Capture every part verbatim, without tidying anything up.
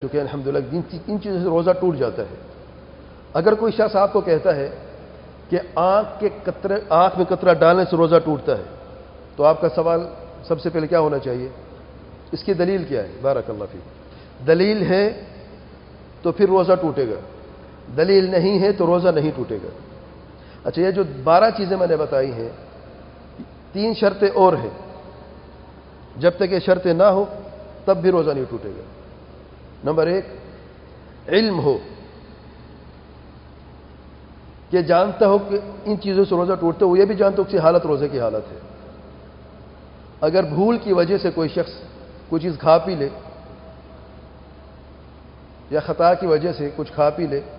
کیونکہ الحمدللہ ان چیزوں سے روزہ ٹوٹ جاتا ہے۔ اگر کوئی شخص آپ کو کہتا ہے کہ آنکھ کے قطرے آنکھ میں قطرہ ڈالنے سے روزہ ٹوٹتا ہے، تو آپ کا سوال سب سے پہلے کیا ہونا چاہیے؟ اس کی دلیل کیا ہے؟ بارک اللہ فیک۔ دلیل ہے تو پھر روزہ ٹوٹے گا، دلیل نہیں ہے تو روزہ نہیں ٹوٹے گا۔ اچھا، یہ جو بارہ چیزیں میں نے بتائی ہیں، تین شرطیں اور ہیں، جب تک یہ شرطیں نہ ہو تب بھی روزہ نہیں ٹوٹے گا۔ نمبر ایک، علم ہو، کہ جانتا ہو کہ ان چیزوں سے روزہ ٹوٹتا ہے، وہ یہ بھی جانتا ہو کہ حالت روزے کی حالت ہے۔ اگر بھول کی وجہ سے کوئی شخص کوئی چیز کھا پی لے، یا خطا کی وجہ سے کچھ کھا پی لے،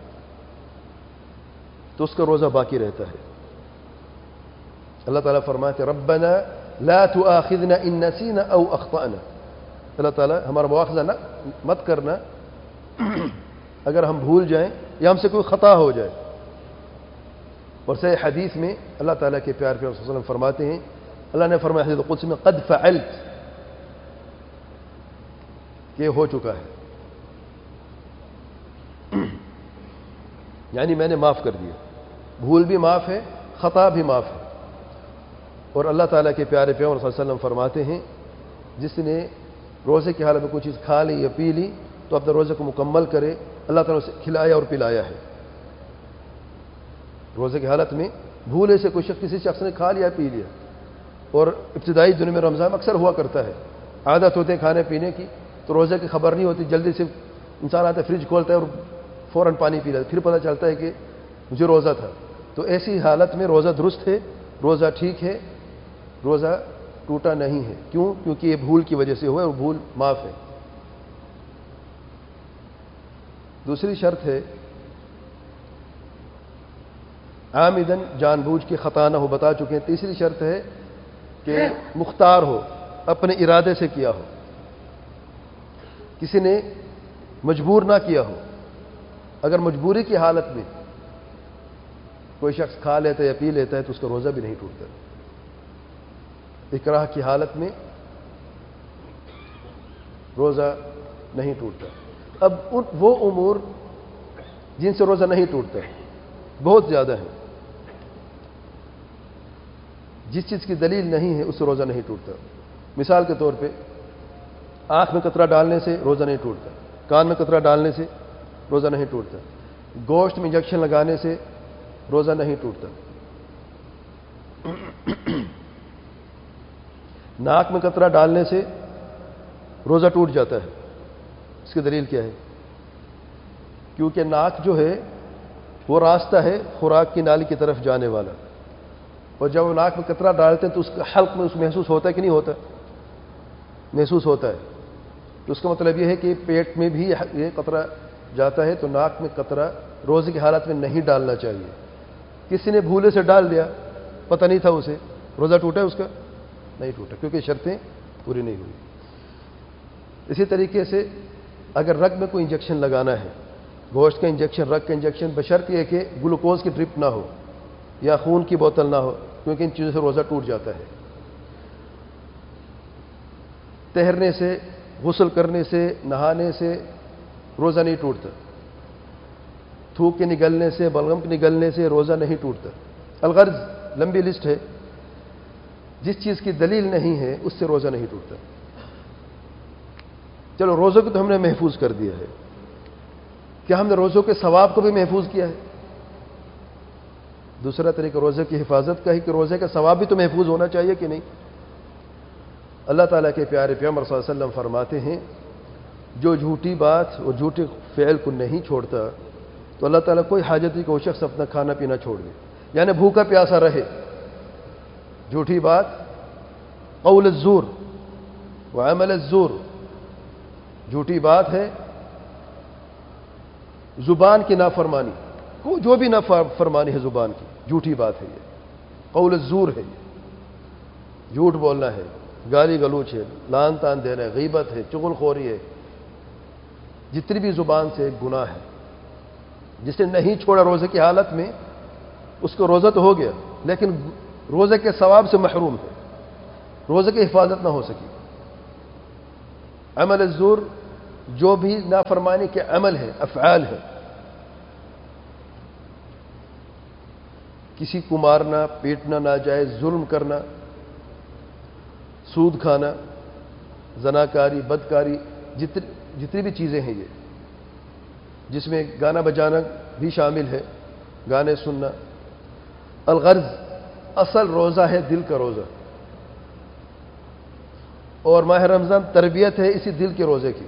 تو اس کا روزہ باقی رہتا ہے۔ اللہ تعالیٰ فرماتے ہیں ربنا لا تؤاخذنا ان نسینا او اخطأنا، اللہ تعالیٰ ہمارا مواخذہ نہ مت کرنا اگر ہم بھول جائیں یا ہم سے کوئی خطا ہو جائے۔ اور صحیح حدیث میں اللہ تعالیٰ کے پیار پیار صلی اللہ علیہ وسلم فرماتے ہیں، اللہ نے فرمایا حدیث قدسی میں قد فعلت، کہ ہو چکا ہے، یعنی میں نے معاف کر دیا۔ بھول بھی معاف ہے، خطا بھی معاف ہے۔ اور اللہ تعالیٰ کے پیارے پیغمبر صلی اللہ علیہ وسلم فرماتے ہیں جس نے روزے کی حالت میں کوئی چیز کھا لی یا پی لی تو اپنے روزے کو مکمل کرے، اللہ تعالیٰ اسے کھلایا اور پلایا ہے۔ روزے کی حالت میں بھولے سے کوئی شخص کسی شخص نے کھا لیا پی لیا، اور ابتدائی دنوں میں رمضان اکثر ہوا کرتا ہے، عادت ہوتے ہیں کھانے پینے کی، تو روزے کی خبر نہیں ہوتی، جلدی سے انسان آتا ہے، فریج کھولتا ہے اور فوراً پانی پی لیتا ہے، پھر پتہ چلتا ہے کہ مجھے روزہ تھا۔ تو ایسی حالت میں روزہ درست ہے، روزہ ٹھیک ہے، روزہ ٹوٹا نہیں ہے۔ کیوں؟ کیونکہ یہ بھول کی وجہ سے ہوا ہے، اور بھول معاف ہے۔ دوسری شرط ہے عامدن، جان بوجھ کے خطا نہ ہو، بتا چکے ہیں۔ تیسری شرط ہے کہ مختار ہو، اپنے ارادے سے کیا ہو، کسی نے مجبور نہ کیا ہو۔ اگر مجبوری کی حالت میں کوئی شخص کھا لیتا ہے یا پی لیتا ہے تو اس کا روزہ بھی نہیں ٹوٹتا۔ اکراہ کی حالت میں روزہ نہیں ٹوٹتا۔ اب ان وہ امور جن سے روزہ نہیں ٹوٹتا بہت زیادہ ہیں۔ جس چیز کی دلیل نہیں ہے اس سے روزہ نہیں ٹوٹتا۔ مثال کے طور پہ آنکھ میں قطرہ ڈالنے سے روزہ نہیں ٹوٹتا، کان میں قطرہ ڈالنے سے روزہ نہیں ٹوٹتا، گوشت میں انجیکشن لگانے سے روزہ نہیں ٹوٹتا، ناک میں قطرہ ڈالنے سے روزہ ٹوٹ جاتا ہے۔ اس کی دلیل کیا ہے؟ کیونکہ ناک جو ہے وہ راستہ ہے خوراک کی نالی کی طرف جانے والا، اور جب وہ ناک میں قطرہ ڈالتے ہیں تو اس حلق میں اس محسوس ہوتا ہے کہ نہیں ہوتا؟ محسوس ہوتا ہے۔ تو اس کا مطلب یہ ہے کہ پیٹ میں بھی یہ قطرہ جاتا ہے، تو ناک میں قطرہ روزے کی حالت میں نہیں ڈالنا چاہیے۔ کسی نے بھولے سے ڈال دیا، پتہ نہیں تھا اسے، روزہ ٹوٹا ہے اس کا؟ نہیں ٹوٹا، کیونکہ شرطیں پوری نہیں ہوئی۔ اسی طریقے سے اگر رگ میں کوئی انجیکشن لگانا ہے، گوشت کا انجیکشن، رگ کا انجیکشن، بشرط یہ کہ گلوکوز کی ڈرپ نہ ہو یا خون کی بوتل نہ ہو، کیونکہ ان چیزوں سے روزہ ٹوٹ جاتا ہے۔ تیرنے سے، غسل کرنے سے، نہانے سے روزہ نہیں ٹوٹتا۔ تھوک کے نگلنے سے، بلغم کے نگلنے سے روزہ نہیں ٹوٹتا۔ الغرض لمبی لسٹ ہے، جس چیز کی دلیل نہیں ہے اس سے روزہ نہیں ٹوٹتا۔ چلو روزوں کو تو ہم نے محفوظ کر دیا ہے، کیا ہم نے روزوں کے ثواب کو بھی محفوظ کیا ہے؟ دوسرا طریقہ روزے کی حفاظت کا ہے کہ روزے کا ثواب بھی تو محفوظ ہونا چاہیے کہ نہیں؟ اللہ تعالیٰ کے پیارے پیغمبر صلی اللہ علیہ وسلم فرماتے ہیں جو جھوٹی بات اور جھوٹے فعل کو نہیں چھوڑتا تو اللہ تعالیٰ کوئی حاجت نہیں کہ وہ شخص اپنا کھانا پینا چھوڑ دے، یعنی بھوکا پیاسا رہے۔ جھوٹی بات، قول الزور وعمل الزور، جھوٹی بات ہے، زبان کی نافرمانی، کو جو بھی نافرمانی ہے زبان کی، جھوٹی بات ہے یہ، قول الزور ہے، یہ جھوٹ بولنا ہے، گالی گلوچ ہے، لان تان دینا ہے، غیبت ہے، چغل خوری ہے، جتنی بھی زبان سے گناہ ہے۔ جس نے نہیں چھوڑا روزے کی حالت میں اس کو روزہ تو ہو گیا لیکن روزے کے ثواب سے محروم ہے، روزے کی حفاظت نہ ہو سکی۔ عمل الزور جو بھی نافرمانی کے عمل ہیں، افعال ہیں، کسی کو مارنا، پیٹنا، ناجائز ظلم کرنا، سود کھانا، زناکاری، بدکاری، جتنی جتنی بھی چیزیں ہیں یہ، جس میں گانا بجانا بھی شامل ہے، گانے سننا۔ الغرض اصل روزہ ہے دل کا روزہ، اور ماہ رمضان تربیت ہے اسی دل کے روزے کی۔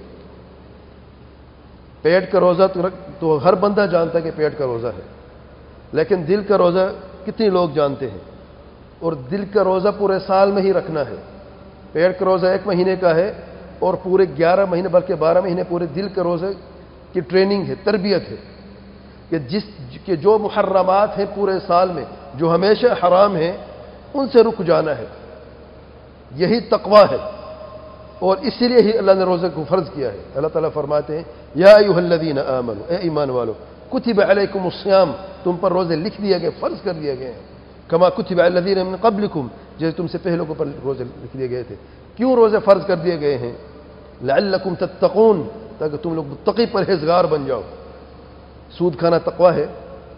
پیٹ کا روزہ تو ہر بندہ جانتا ہے کہ پیٹ کا روزہ ہے، لیکن دل کا روزہ کتنے لوگ جانتے ہیں؟ اور دل کا روزہ پورے سال میں ہی رکھنا ہے۔ پیٹ کا روزہ ایک مہینے کا ہے، اور پورے گیارہ مہینے بلکہ بارہ مہینے پورے دل کے روزے کی ٹریننگ ہے، تربیت ہے، کہ جس کہ جو محرمات ہیں پورے سال میں، جو ہمیشہ حرام ہیں، ان سے رک جانا ہے۔ یہی تقویٰ ہے، اور اسی لیے ہی اللہ نے روزے کو فرض کیا ہے۔ اللہ تعالیٰ فرماتے ہیں یا ایھا الذین آمنوا، اے ایمان والو، کتب علیکم الصیام، تم پر روزے لکھ دیے گئے، فرض کر دیے گئے ہیں، کما کتب علی الذین من قبلکم، جیسے تم سے پہلوں کو پر روزے لکھ دیے گئے تھے۔ کیوں روزے فرض کر دیے گئے ہیں؟ لعلکم تتقون، تاکہ تم لوگ متقی پرہیزگار بن جاؤ۔ سود کھانا تقویٰ ہے،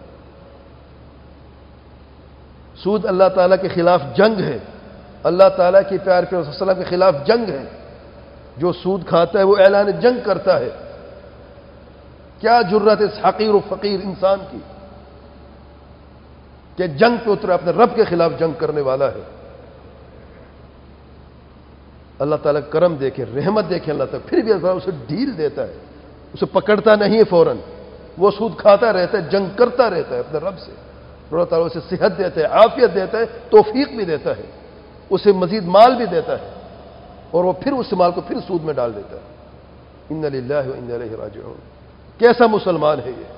سود اللہ تعالیٰ کے خلاف جنگ ہے، اللہ تعالیٰ کی پیار پیار صلی اللہ علیہ وسلم کے خلاف جنگ ہے۔ جو سود کھاتا ہے وہ اعلان جنگ کرتا ہے۔ کیا جرت اس حقیر و فقیر انسان کی کہ جنگ پہ اترا، اپنے رب کے خلاف جنگ کرنے والا ہے۔ اللہ تعالیٰ کرم دیکھے، رحمت دیکھے اللہ تعالیٰ، پھر بھی اللہ اسے ڈھیل دیتا ہے، اسے پکڑتا نہیں ہے فوراً، وہ سود کھاتا رہتا ہے، جنگ کرتا رہتا ہے اپنے رب سے۔ اللہ تعالیٰ اسے صحت دیتا ہے، عافیت دیتا ہے، توفیق بھی دیتا ہے، اسے مزید مال بھی دیتا ہے، اور وہ پھر اس مال کو پھر سود میں ڈال دیتا ہے۔ انا للہ و انا الیہ راجعون۔ کیسا مسلمان ہے یہ؟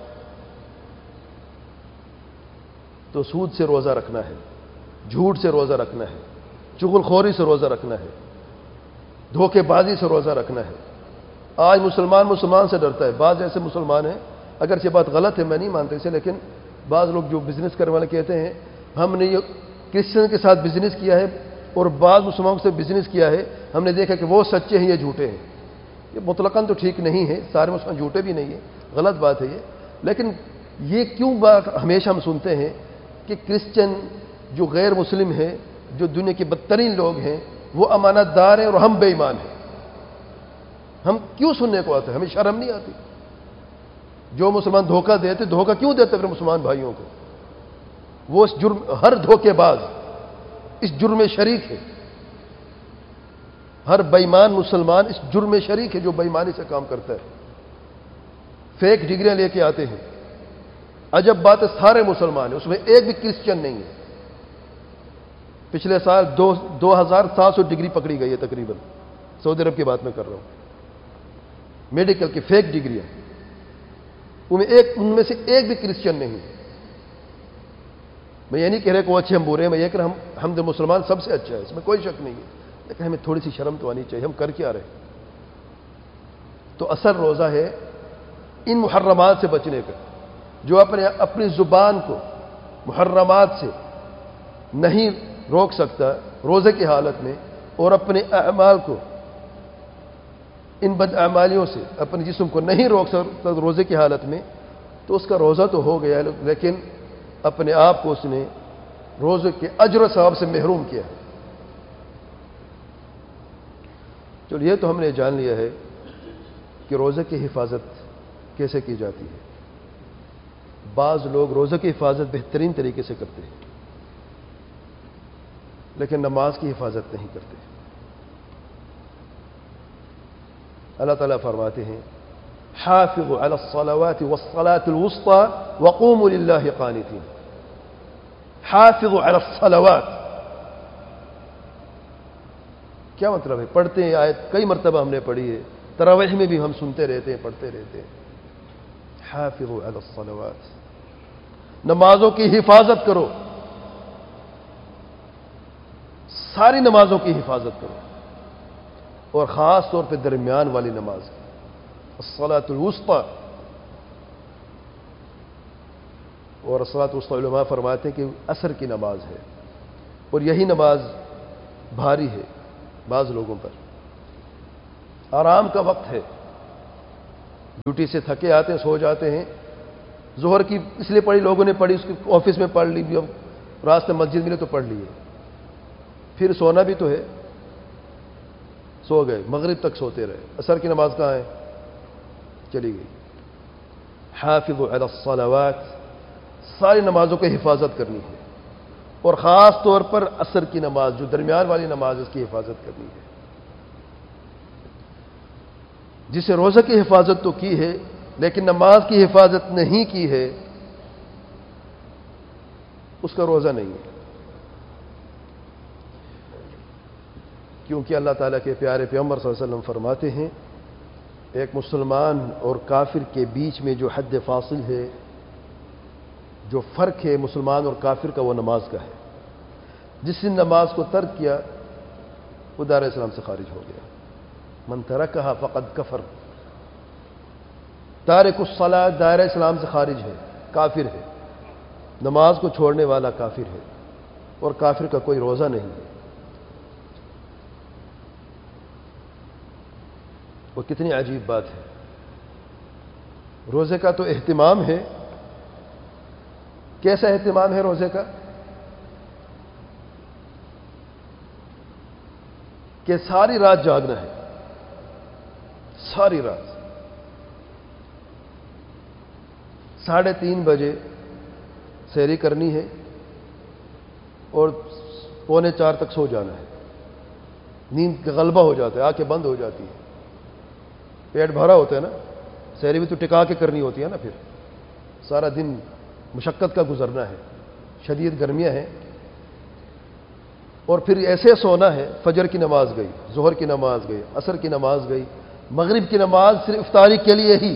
تو سود سے روزہ رکھنا ہے، جھوٹ سے روزہ رکھنا ہے، چغل خوری سے روزہ رکھنا ہے، دھوکے بازی سے روزہ رکھنا ہے۔ آج مسلمان مسلمان سے ڈرتا ہے۔ بعض ایسے مسلمان ہیں، اگرچہ بات غلط ہے، میں نہیں مانتا اسے، لیکن بعض لوگ جو بزنس کرنے والے کہتے ہیں ہم نے یہ کرسچن کے ساتھ بزنس کیا ہے اور بعض مسلمانوں سے بزنس کیا ہے، ہم نے دیکھا کہ وہ سچے ہیں، یہ جھوٹے ہیں۔ یہ مطلقاً تو ٹھیک نہیں ہے، سارے مسلمان جھوٹے بھی نہیں ہیں، غلط بات ہے یہ۔ لیکن یہ کیوں بات ہمیشہ ہم سنتے ہیں کہ کرسچن جو غیر مسلم ہیں، جو دنیا کے بدترین لوگ ہیں، وہ امانت دار ہیں اور ہم بے ایمان ہیں؟ ہم کیوں سننے کو آتے ہیں؟ ہمیں شرم نہیں آتی؟ جو مسلمان دھوکہ دیتے، دھوکہ کیوں دیتے پھر مسلمان بھائیوں کو؟ وہ اس جرم، ہر دھوکے باز اس جرم میں شریک ہے۔ ہر بے ایمان مسلمان اس جرم میں شریک ہے جو بے ایمانی سے کام کرتا ہے۔ فیک ڈگریاں لے کے آتے ہیں۔ عجب بات ہے، سارے مسلمان ہیں، اس میں ایک بھی کرسچن نہیں ہے۔ پچھلے سال دو دو ہزار سات سو ڈگری پکڑی گئی ہے تقریباً، سعودی عرب کی بات میں کر رہا ہوں، میڈیکل کی فیک ڈگریاں، ان میں ایک ان میں سے ایک بھی کرسچن نہیں۔ میں یہ نہیں کہہ رہا کہ وہ اچھے ہم برے ہیں، میں یہ کہہ رہا ہم ہم جو مسلمان سب سے اچھا ہے، اس میں کوئی شک نہیں ہے، لیکن ہمیں تھوڑی سی شرم تو آنی چاہیے، ہم کر کیا رہے؟ تو اصل روزہ ہے ان محرمات سے بچنے کا۔ جو اپنے اپنی زبان کو محرمات سے نہیں روک سکتا روزے کی حالت میں، اور اپنے اعمال کو ان بد اعمالیوں سے اپنے جسم کو نہیں روک سکتا روزے کی حالت میں، تو اس کا روزہ تو ہو گیا، لیکن اپنے آپ کو اس نے روزے کے اجر و ثواب سے محروم کیا۔ چلو یہ تو ہم نے جان لیا ہے کہ روزے کی حفاظت کیسے کی جاتی ہے۔ بعض لوگ روزے کی حفاظت بہترین طریقے سے کرتے ہیں، لیکن نماز کی حفاظت نہیں کرتے۔ اللہ تعالیٰ فرماتے ہیں حافظوا علی الصلوات والصلاة الوسطى وقوموا للہ قانتین۔ حافظوا علی الصلوات کیا مطلب ہے؟ پڑھتے ہیں آیت، کئی مرتبہ ہم نے پڑھی ہے، تراویح میں بھی ہم سنتے رہتے ہیں، پڑھتے رہتے ہیں۔ حافظوا علی الصلوات، نمازوں کی حفاظت کرو، ساری نمازوں کی حفاظت کرو، اور خاص طور پہ درمیان والی نماز کی، الصلاۃ الوسطی۔ اور الصلاۃ الوسطی علماء فرماتے ہیں کہ عصر کی نماز ہے، اور یہی نماز بھاری ہے بعض لوگوں پر، آرام کا وقت ہے، ڈیوٹی سے تھکے آتے ہیں، سو جاتے ہیں، ظہر کی اس لیے پڑھی، لوگوں نے پڑھی، اس کی آفس میں پڑھ لی، اب راستے مسجد ملے تو پڑھ لیے، پھر سونا بھی تو ہے، سو گئے، مغرب تک سوتے رہے، عصر کی نماز کہاں ہے؟ چلی گئی۔ حافظوا علی الصلوات، ساری نمازوں کی حفاظت کرنی ہے، اور خاص طور پر عصر کی نماز جو درمیان والی نماز اس کی حفاظت کرنی ہے۔ جسے روزہ کی حفاظت تو کی ہے لیکن نماز کی حفاظت نہیں کی ہے، اس کا روزہ نہیں ہے، کیونکہ اللہ تعالیٰ کے پیارے پیغمبر صلی اللہ علیہ وسلم فرماتے ہیں ایک مسلمان اور کافر کے بیچ میں جو حد فاصل ہے، جو فرق ہے مسلمان اور کافر کا، وہ نماز کا ہے۔ جس نے نماز کو ترک کیا وہ دار اسلام سے خارج ہو گیا۔ من ترکھا فقد کفر، تارک الصلاۃ دائرہ اسلام سے خارج ہے، کافر ہے، نماز کو چھوڑنے والا کافر ہے، اور کافر کا کوئی روزہ نہیں ہے۔ وہ کتنی عجیب بات ہے۔ روزے کا تو اہتمام ہے، کیسا اہتمام ہے روزے کا کہ ساری رات جاگنا ہے، ساری رات، ساڑھے تین بجے سحری کرنی ہے اور پونے چار تک سو جانا ہے۔ نیند کا غلبہ ہو جاتا ہے، آنکھیں بند ہو جاتی ہیں، پیٹ بھرا ہوتا ہے نا، سحری بھی تو ٹکا کے کرنی ہوتی ہے نا، پھر سارا دن مشقت کا گزرنا ہے، شدید گرمیاں ہیں، اور پھر ایسے سونا ہے، فجر کی نماز گئی، ظہر کی نماز گئی، عصر کی نماز گئی، مغرب کی نماز صرف افطاری کے لیے ہی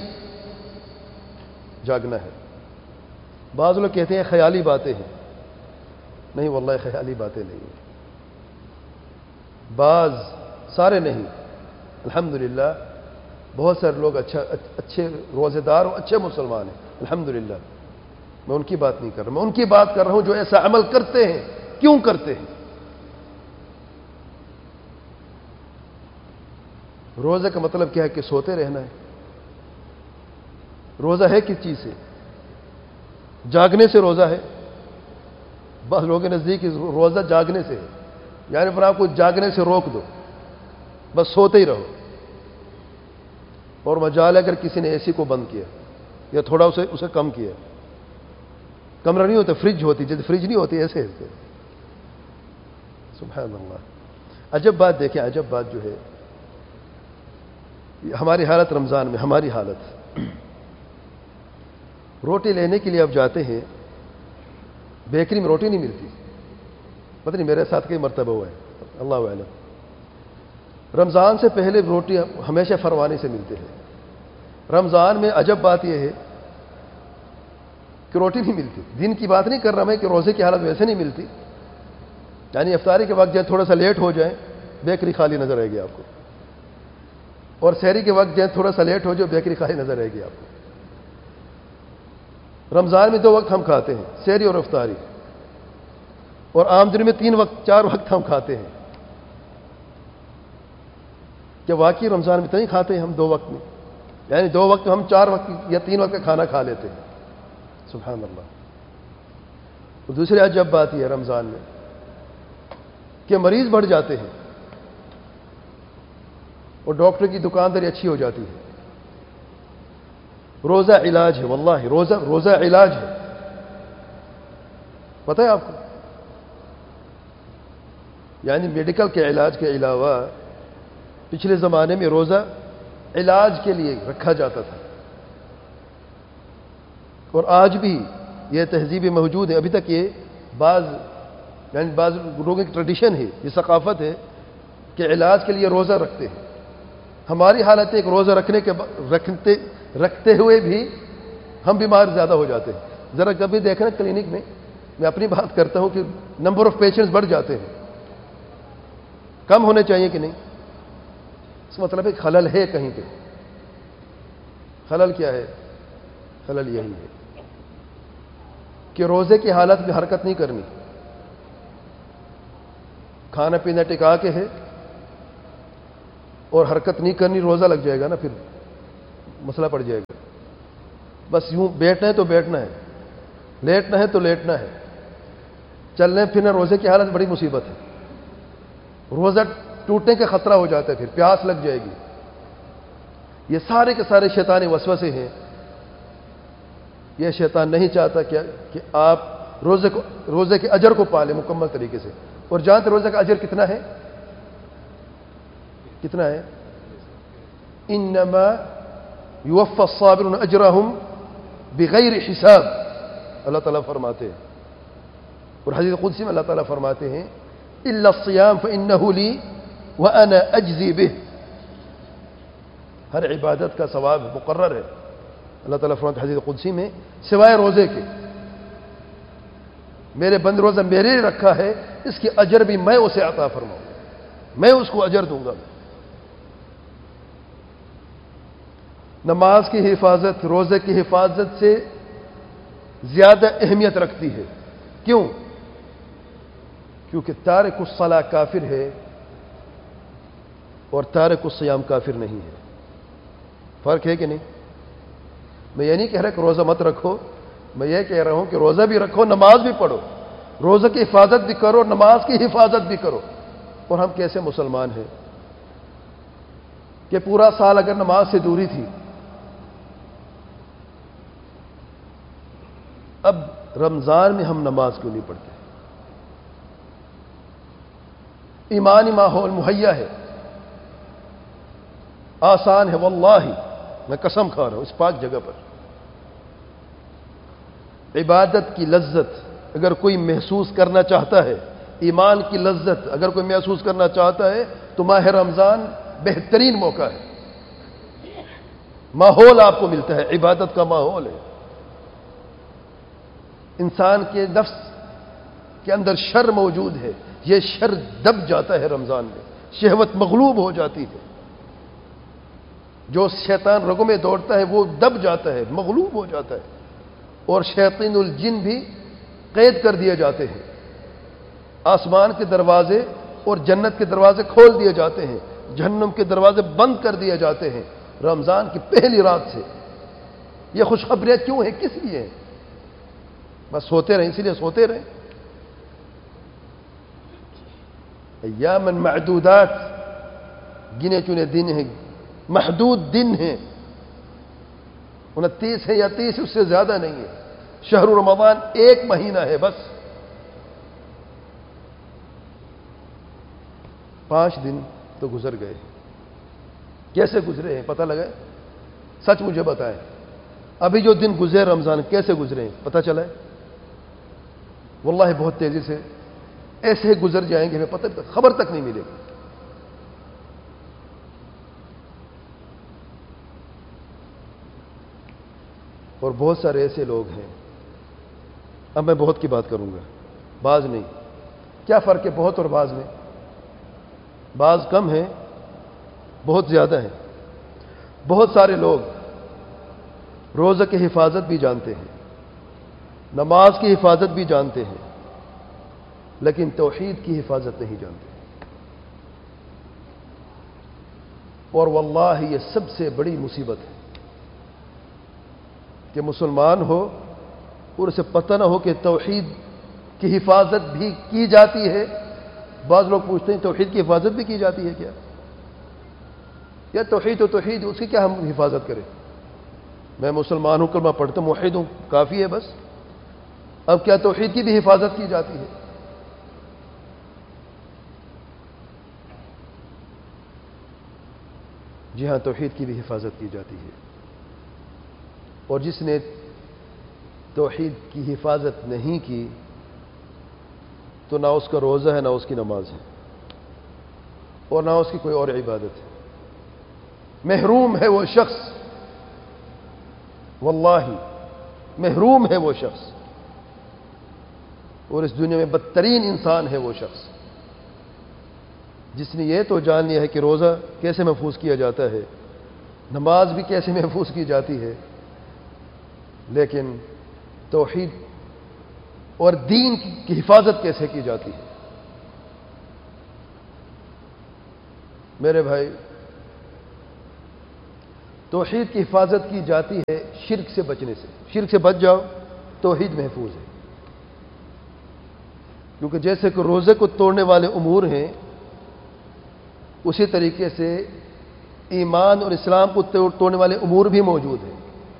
جاگنا ہے۔ بعض لوگ کہتے ہیں خیالی باتیں ہیں، نہیں واللہ خیالی باتیں نہیں ہیں، بعض، سارے نہیں، الحمدللہ بہت سارے لوگ اچھا اچھے روزے دار اور اچھے مسلمان ہیں، الحمدللہ، میں ان کی بات نہیں کر رہا، میں ان کی بات کر رہا ہوں جو ایسا عمل کرتے ہیں۔ کیوں کرتے ہیں؟ روزے کا مطلب کیا ہے کہ سوتے رہنا ہے۔ روزہ ہے کس چیز سے؟ جاگنے سے روزہ ہے۔ بعض لوگوں کے نزدیک روزہ جاگنے سے ہے، یعنی پھر آپ کو جاگنے سے روک دو، بس سوتے ہی رہو، اور مجال اگر کسی نے اے سی کو بند کیا یا تھوڑا اسے اسے کم کیا، کمرہ نہیں ہوتا، فریج ہوتی، جیسے فریج نہیں ہوتی ایسے ایسے، سبحان اللہ۔ عجب بات دیکھیں، عجب بات جو ہے ہماری حالت رمضان میں، ہماری حالت، روٹی لینے کے لیے اب جاتے ہیں، بیکری میں روٹی نہیں ملتی، پتہ نہیں میرے ساتھ کئی مرتبہ ہوا ہے، اللہ اعلم۔ رمضان سے پہلے روٹی ہمیشہ فروانی سے ملتے ہیں، رمضان میں عجب بات یہ ہے کہ روٹی نہیں ملتی۔ دن کی بات نہیں کر رہا میں کہ روزے کی حالت ویسے نہیں ملتی، یعنی افطاری کے وقت جب تھوڑا سا لیٹ ہو جائے بیکری خالی نظر آئے گی آپ کو، اور سحری کے وقت جب تھوڑا سا لیٹ ہو جائے بیکری خالی نظر آئے گی آپ کو۔ رمضان میں دو وقت ہم کھاتے ہیں، سحری اور افطاری، اور عام دن میں تین وقت، چار وقت ہم کھاتے ہیں۔ کہ واقعی رمضان میں تو نہیں کھاتے ہیں ہم دو وقت میں، یعنی دو وقت ہم چار وقت یا تین وقت کا کھانا کھا لیتے ہیں، سبحان اللہ۔ اور دوسری عجب بات یہ ہے رمضان میں کہ مریض بڑھ جاتے ہیں اور ڈاکٹر کی دکانداری اچھی ہو جاتی ہے۔ روزہ علاج ہے، واللہ روزہ روزہ علاج ہے، پتہ ہے آپ کو؟ یعنی میڈیکل کے علاج کے علاوہ پچھلے زمانے میں روزہ علاج کے لیے رکھا جاتا تھا، اور آج بھی یہ تہذیبیں موجود ہیں، ابھی تک یہ بعض یعنی بعض لوگوں کی ٹریڈیشن ہے، یہ ثقافت ہے کہ علاج کے لیے روزہ رکھتے ہیں۔ ہماری حالت ایک روزہ رکھنے کے رکھتے رکھتے ہوئے بھی ہم بیمار زیادہ ہو جاتے ہیں۔ ذرا کبھی دیکھنا کلینک میں، میں اپنی بات کرتا ہوں کہ نمبر آف پیشنٹس بڑھ جاتے ہیں، کم ہونے چاہیے کہ نہیں؟ اس مطلب ہے خلل ہے کہیں پہ۔ خلل کیا ہے؟ خلل یہی ہے کہ روزے کی حالت میں حرکت نہیں کرنی، کھانا پینا ٹکا کے ہے اور حرکت نہیں کرنی، روزہ لگ جائے گا نا پھر۔ مسئلہ پڑ جائے گا. بس یوں بیٹھنا ہے تو بیٹھنا ہے, لیٹنا ہے تو لیٹنا ہے. چلنے پھرنے روزے کی حالت بڑی مصیبت ہے. روزہ ٹوٹنے کا خطرہ ہو جاتا ہے, پھر پیاس لگ جائے گی. یہ سارے کے سارے شیطانی وسوسے ہیں. یہ شیطان نہیں چاہتا کہ کہ آپ روزے کو روزے کے اجر کو پالیں مکمل طریقے سے. اور جانتے روزے کا اجر کتنا ہے؟ کتنا ہے؟ انما یوفی الصابرون اجرہم بغیر حساب, اللہ تعالیٰ فرماتے ہیں. اور حدیث قدسی میں اللہ تعالیٰ فرماتے ہیں الا الصیام فانہ لی وانا اجزی بہ. ہر عبادت کا ثواب مقرر ہے. اللہ تعالیٰ فرماتے ہیں حدیث قدسی میں سوائے روزے کے, میرے بند روزہ میرے لیے رکھا ہے, اس کی اجر بھی میں اسے عطا فرماؤں, میں اس کو اجر دوں گا. نماز کی حفاظت روزے کی حفاظت سے زیادہ اہمیت رکھتی ہے. کیوں؟ کیونکہ تارک الصلاۃ کافر ہے اور تارک الصیام کافر نہیں ہے. فرق ہے کہ نہیں؟ میں یہ نہیں کہہ رہا کہ روزہ مت رکھو, میں یہ کہہ رہا ہوں کہ روزہ بھی رکھو, نماز بھی پڑھو, روزہ کی حفاظت بھی کرو, نماز کی حفاظت بھی کرو. اور ہم کیسے مسلمان ہیں کہ پورا سال اگر نماز سے دوری تھی, اب رمضان میں ہم نماز کیوں نہیں پڑھتے؟ ایمانی ماحول مہیا ہے, آسان ہے, واللہ میں قسم کھا رہا ہوں اس پاک جگہ پر. عبادت کی لذت اگر کوئی محسوس کرنا چاہتا ہے, ایمان کی لذت اگر کوئی محسوس کرنا چاہتا ہے, تو ماہ رمضان بہترین موقع ہے. ماحول آپ کو ملتا ہے, عبادت کا ماحول ہے. انسان کے نفس کے اندر شر موجود ہے, یہ شر دب جاتا ہے رمضان میں, شہوت مغلوب ہو جاتی ہے. جو شیطان رگوں میں دوڑتا ہے وہ دب جاتا ہے, مغلوب ہو جاتا ہے. اور شیاطین الجن بھی قید کر دیے جاتے ہیں. آسمان کے دروازے اور جنت کے دروازے کھول دیے جاتے ہیں, جہنم کے دروازے بند کر دیے جاتے ہیں رمضان کی پہلی رات سے. یہ خوشخبریاں کیوں ہیں, کس لیے ہیں؟ بس سوتے رہیں, اسی لیے سوتے رہیں. ایاماً معدودات, گنے چنے دن ہیں, محدود دن ہیں, انتیس ہے یا تیس, اس سے زیادہ نہیں ہے. شہر رمضان ایک مہینہ ہے بس. پانچ دن تو گزر گئے. کیسے گزرے ہیں پتہ لگا؟ سچ مجھے بتائیں, ابھی جو دن گزرے رمضان کیسے گزرے ہیں پتہ چلا ہے؟ واللہ بہت تیزی سے ایسے گزر جائیں گے, ہمیں پتہ خبر تک نہیں ملے گی. اور بہت سارے ایسے لوگ ہیں, اب میں بہت کی بات کروں گا, بعض نہیں. کیا فرق ہے بہت اور بعض میں؟ بعض کم ہیں, بہت زیادہ ہیں. بہت سارے لوگ روزہ کی حفاظت بھی جانتے ہیں, نماز کی حفاظت بھی جانتے ہیں, لیکن توحید کی حفاظت نہیں جانتے. اور واللہ یہ سب سے بڑی مصیبت ہے کہ مسلمان ہو اور اسے پتہ نہ ہو کہ توحید کی حفاظت بھی کی جاتی ہے. بعض لوگ پوچھتے ہیں توحید کی حفاظت بھی کی جاتی ہے کیا؟ یا توحید و توحید, اس کی کیا ہم حفاظت کریں؟ میں مسلمان ہوں, کلمہ پڑھتا ہوں, موحد ہوں, کافی ہے بس. اب کیا توحید کی بھی حفاظت کی جاتی ہے؟ جی ہاں, توحید کی بھی حفاظت کی جاتی ہے. اور جس نے توحید کی حفاظت نہیں کی تو نہ اس کا روزہ ہے, نہ اس کی نماز ہے, اور نہ اس کی کوئی اور عبادت ہے. محروم ہے وہ شخص, واللہ محروم ہے وہ شخص. اور اس دنیا میں بدترین انسان ہے وہ شخص جس نے یہ تو جان لیا ہے کہ روزہ کیسے محفوظ کیا جاتا ہے, نماز بھی کیسے محفوظ کی جاتی ہے, لیکن توحید اور دین کی حفاظت کیسے کی جاتی ہے. میرے بھائی, توحید کی حفاظت کی جاتی ہے شرک سے بچنے سے. شرک سے بچ جاؤ توحید محفوظ ہے. کیونکہ جیسے کہ روزے کو توڑنے والے امور ہیں اسی طریقے سے ایمان اور اسلام کو توڑنے والے امور بھی موجود ہیں.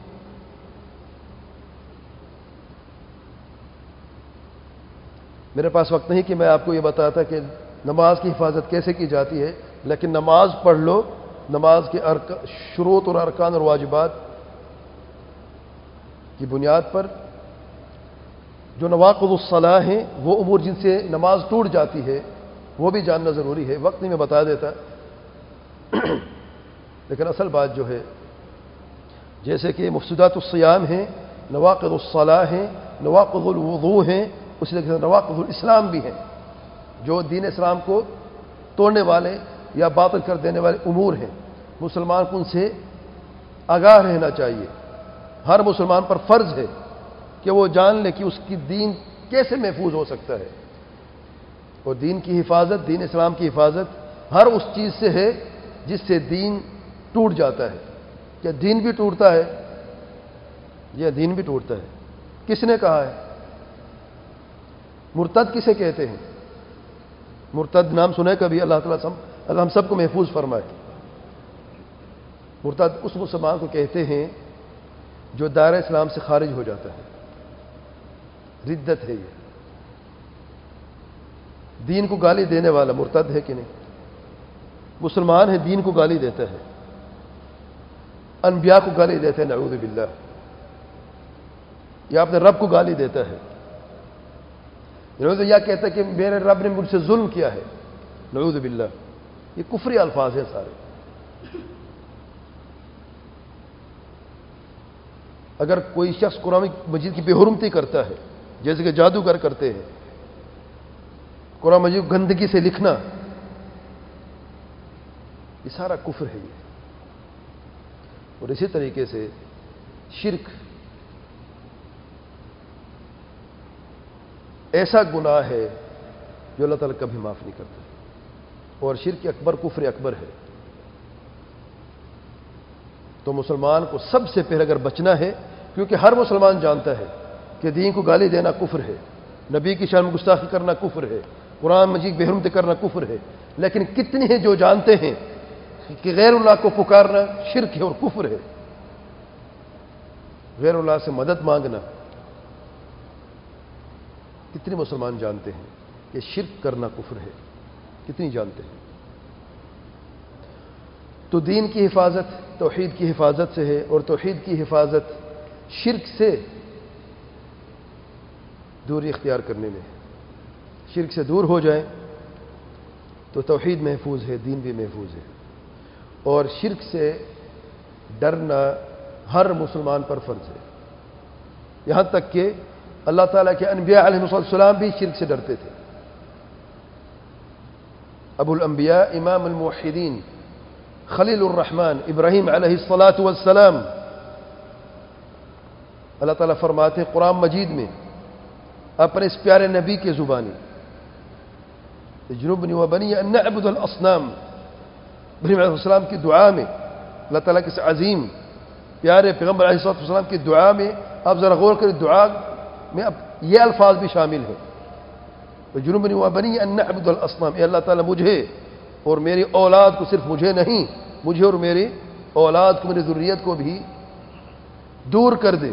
میرے پاس وقت نہیں کہ میں آپ کو یہ بتاتا کہ نماز کی حفاظت کیسے کی جاتی ہے، لیکن نماز پڑھ لو. نماز کے شروط اور ارکان اور واجبات کی بنیاد پر جو نواقض الصلاح ہیں، وہ امور جن سے نماز ٹوٹ جاتی ہے، وہ بھی جاننا ضروری ہے. وقت نہیں میں بتا دیتا، لیکن اصل بات جو ہے جیسے کہ مفسدات الصیام ہیں، نواقض الصلاح ہیں، نواقض الوضوء ہیں، اسی طرح سے نواقض الاسلام بھی ہیں، جو دین اسلام کو توڑنے والے یا باطل کر دینے والے امور ہیں. مسلمان کو ان سے آگاہ رہنا چاہیے. ہر مسلمان پر فرض ہے کہ وہ جان لے کہ اس کی دین کیسے محفوظ ہو سکتا ہے. اور دین کی حفاظت، دین اسلام کی حفاظت ہر اس چیز سے ہے جس سے دین ٹوٹ جاتا ہے. کیا دین بھی ٹوٹتا ہے؟ یہ دین بھی ٹوٹتا ہے. کس نے کہا ہے؟ مرتد کسے کہتے ہیں؟ مرتد نام سنے کبھی؟ اللہ تعالیٰ سب اللہ ہم سب کو محفوظ فرمائے. مرتد اس مسلمان کو کہتے ہیں جو دائرہ اسلام سے خارج ہو جاتا ہے. ردت ہے یہ. دین کو گالی دینے والا مرتد ہے کہ نہیں؟ مسلمان ہے دین کو گالی دیتا ہے، انبیاء کو گالی دیتا ہے، نعوذ باللہ. یا اپنے رب کو گالی دیتا ہے، یا کہتا ہے کہ میرے رب نے مجھ سے ظلم کیا ہے، نعوذ باللہ. یہ کفری الفاظ ہیں سارے. اگر کوئی شخص قرآن مجید کی بے حرمتی کرتا ہے جیسے کہ جادوگر کرتے ہیں، قرآن مجید گندگی سے لکھنا، یہ سارا کفر ہے یہ. اور اسی طریقے سے شرک ایسا گناہ ہے جو اللہ تعالیٰ کبھی معاف نہیں کرتا. اور شرک اکبر کفر اکبر ہے. تو مسلمان کو سب سے پہلے اگر بچنا ہے، کیونکہ ہر مسلمان جانتا ہے کہ دین کو گالی دینا کفر ہے، نبی کی شان میں گستاخی کرنا کفر ہے، قرآن مجید بے حرمتی کرنا کفر ہے. لیکن کتنے ہیں جو جانتے ہیں کہ غیر اللہ کو پکارنا شرک ہے اور کفر ہے. غیر اللہ سے مدد مانگنا، کتنے مسلمان جانتے ہیں کہ شرک کرنا کفر ہے؟ کتنی جانتے ہیں؟ تو دین کی حفاظت توحید کی حفاظت سے ہے، اور توحید کی حفاظت شرک سے دوری اختیار کرنے میں ہے. شرک سے دور ہو جائیں تو توحید محفوظ ہے، دین بھی محفوظ ہے. اور شرک سے ڈرنا ہر مسلمان پر فرض ہے. یہاں تک کہ اللہ تعالیٰ کے انبیاء علیہ السلام بھی شرک سے ڈرتے تھے. ابو الانبیاء امام الموحدین خلیل الرحمن ابراہیم علیہ الصلاۃ والسلام، اللہ تعالیٰ فرماتے ہیں قرآن مجید میں اپنے اس پیارے نبی کے زبانی، جنوبنی و بنی ان نعبد الاصنام، ابراہیم علیہ السلام کی دعا میں اللہ تعالیٰ کے عظیم پیارے پیغمبر علیہ السلام کی دعا میں آپ ذرا غور کریں، دعا میں اب یہ الفاظ بھی شامل ہیں، جنوبنی و بنی ان نعبد الاصنام. اے اللہ تعالیٰ مجھے اور میری اولاد کو، صرف مجھے نہیں، مجھے اور میری اولاد کو، میری ذریت کو بھی دور کر دے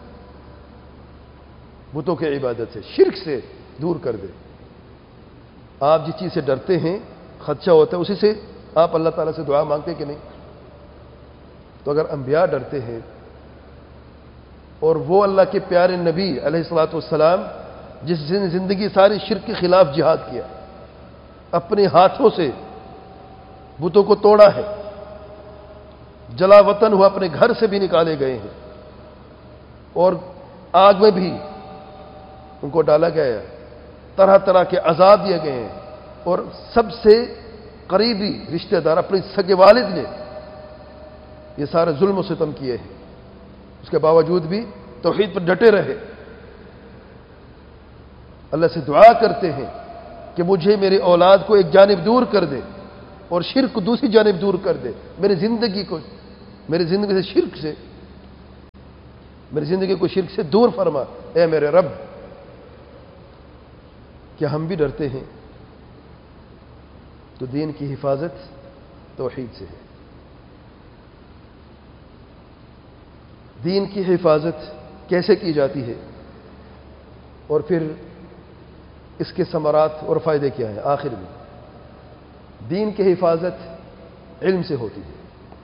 بتوں کی عبادت سے، شرک سے دور کر دے. آپ جس چیز سے ڈرتے ہیں، خدشہ ہوتا ہے، اسی سے آپ اللہ تعالیٰ سے دعا مانگتے کہ نہیں؟ تو اگر انبیاء ڈرتے ہیں، اور وہ اللہ کے پیارے نبی علیہ الصلوۃ والسلام جس نے زندگی ساری شرک کے خلاف جہاد کیا، اپنے ہاتھوں سے بتوں کو توڑا ہے، جلا وطن ہوا، اپنے گھر سے بھی نکالے گئے ہیں، اور آگ میں بھی ان کو ڈالا گیا ہے، طرح طرح کے عذاب دیے گئے ہیں، اور سب سے قریبی رشتہ دار اپنے سگے والد نے یہ سارے ظلم و ستم کیے ہیں. اس کے باوجود بھی توحید پر ڈٹے رہے. اللہ سے دعا کرتے ہیں کہ مجھے میری اولاد کو ایک جانب دور کر دے اور شرک کو دوسری جانب دور کر دے، میری زندگی کو میری زندگی سے شرک سے میری زندگی کو شرک سے دور فرما اے میرے رب۔ کیا ہم بھی ڈرتے ہیں؟ تو دین کی حفاظت توحید سے ہے۔ دین کی حفاظت کیسے کی جاتی ہے اور پھر اس کے ثمرات اور فائدے کیا ہیں؟ آخر میں دین کی حفاظت علم سے ہوتی ہے۔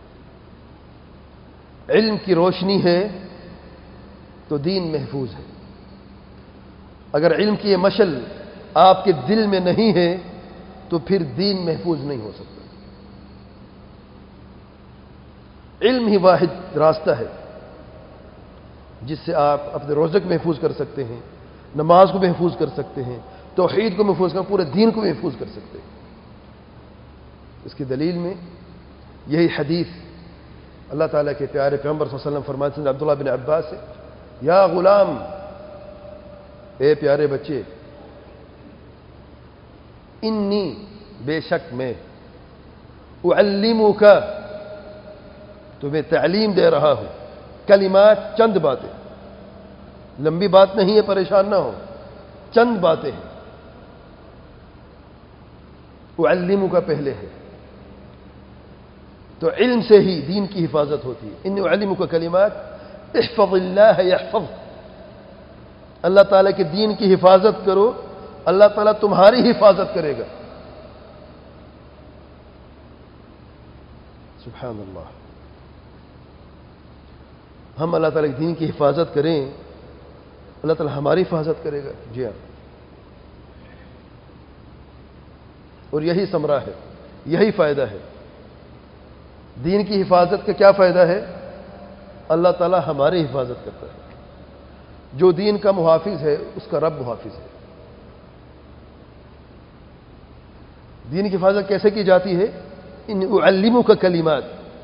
علم کی روشنی ہے تو دین محفوظ ہے۔ اگر علم کی یہ مشل آپ کے دل میں نہیں ہے تو پھر دین محفوظ نہیں ہو سکتا۔ علم ہی واحد راستہ ہے جس سے آپ اپنے روزے کو محفوظ کر سکتے ہیں، نماز کو محفوظ کر سکتے ہیں، توحید کو محفوظ کر پورے دین کو محفوظ کر سکتے ہیں۔ اس کی دلیل میں یہی حدیث اللہ تعالیٰ کے پیارے پیغمبر صلی اللہ علیہ وسلم فرماتے ہیں عبداللہ بن عباس سے، یا غلام، اے پیارے بچے، انی، بے شک میں، اعلمک، تمہیں تعلیم دے رہا ہوں، کلمات، چند باتیں، لمبی بات نہیں ہے، پریشان نہ ہو، چند باتیں ہیں۔ اعلمک پہلے ہے، تو علم سے ہی دین کی حفاظت ہوتی ہے۔ انی اعلمک کلمات احفظ اللہ یحفظ، اللہ تعالیٰ کے دین کی حفاظت کرو، اللہ تعالیٰ تمہاری حفاظت کرے گا۔ سبحان اللہ۔ ہم اللہ تعالیٰ کے دین کی حفاظت کریں، اللہ تعالیٰ ہماری حفاظت کرے گا۔ جی ہاں، اور یہی ثمرہ ہے، یہی فائدہ ہے۔ دین کی حفاظت کا کیا فائدہ ہے؟ اللہ تعالیٰ ہماری حفاظت کرتا ہے۔ جو دین کا محافظ ہے اس کا رب محافظ ہے۔ دین کی حفاظت کیسے کی جاتی ہے؟ ان اعلمک کلمات،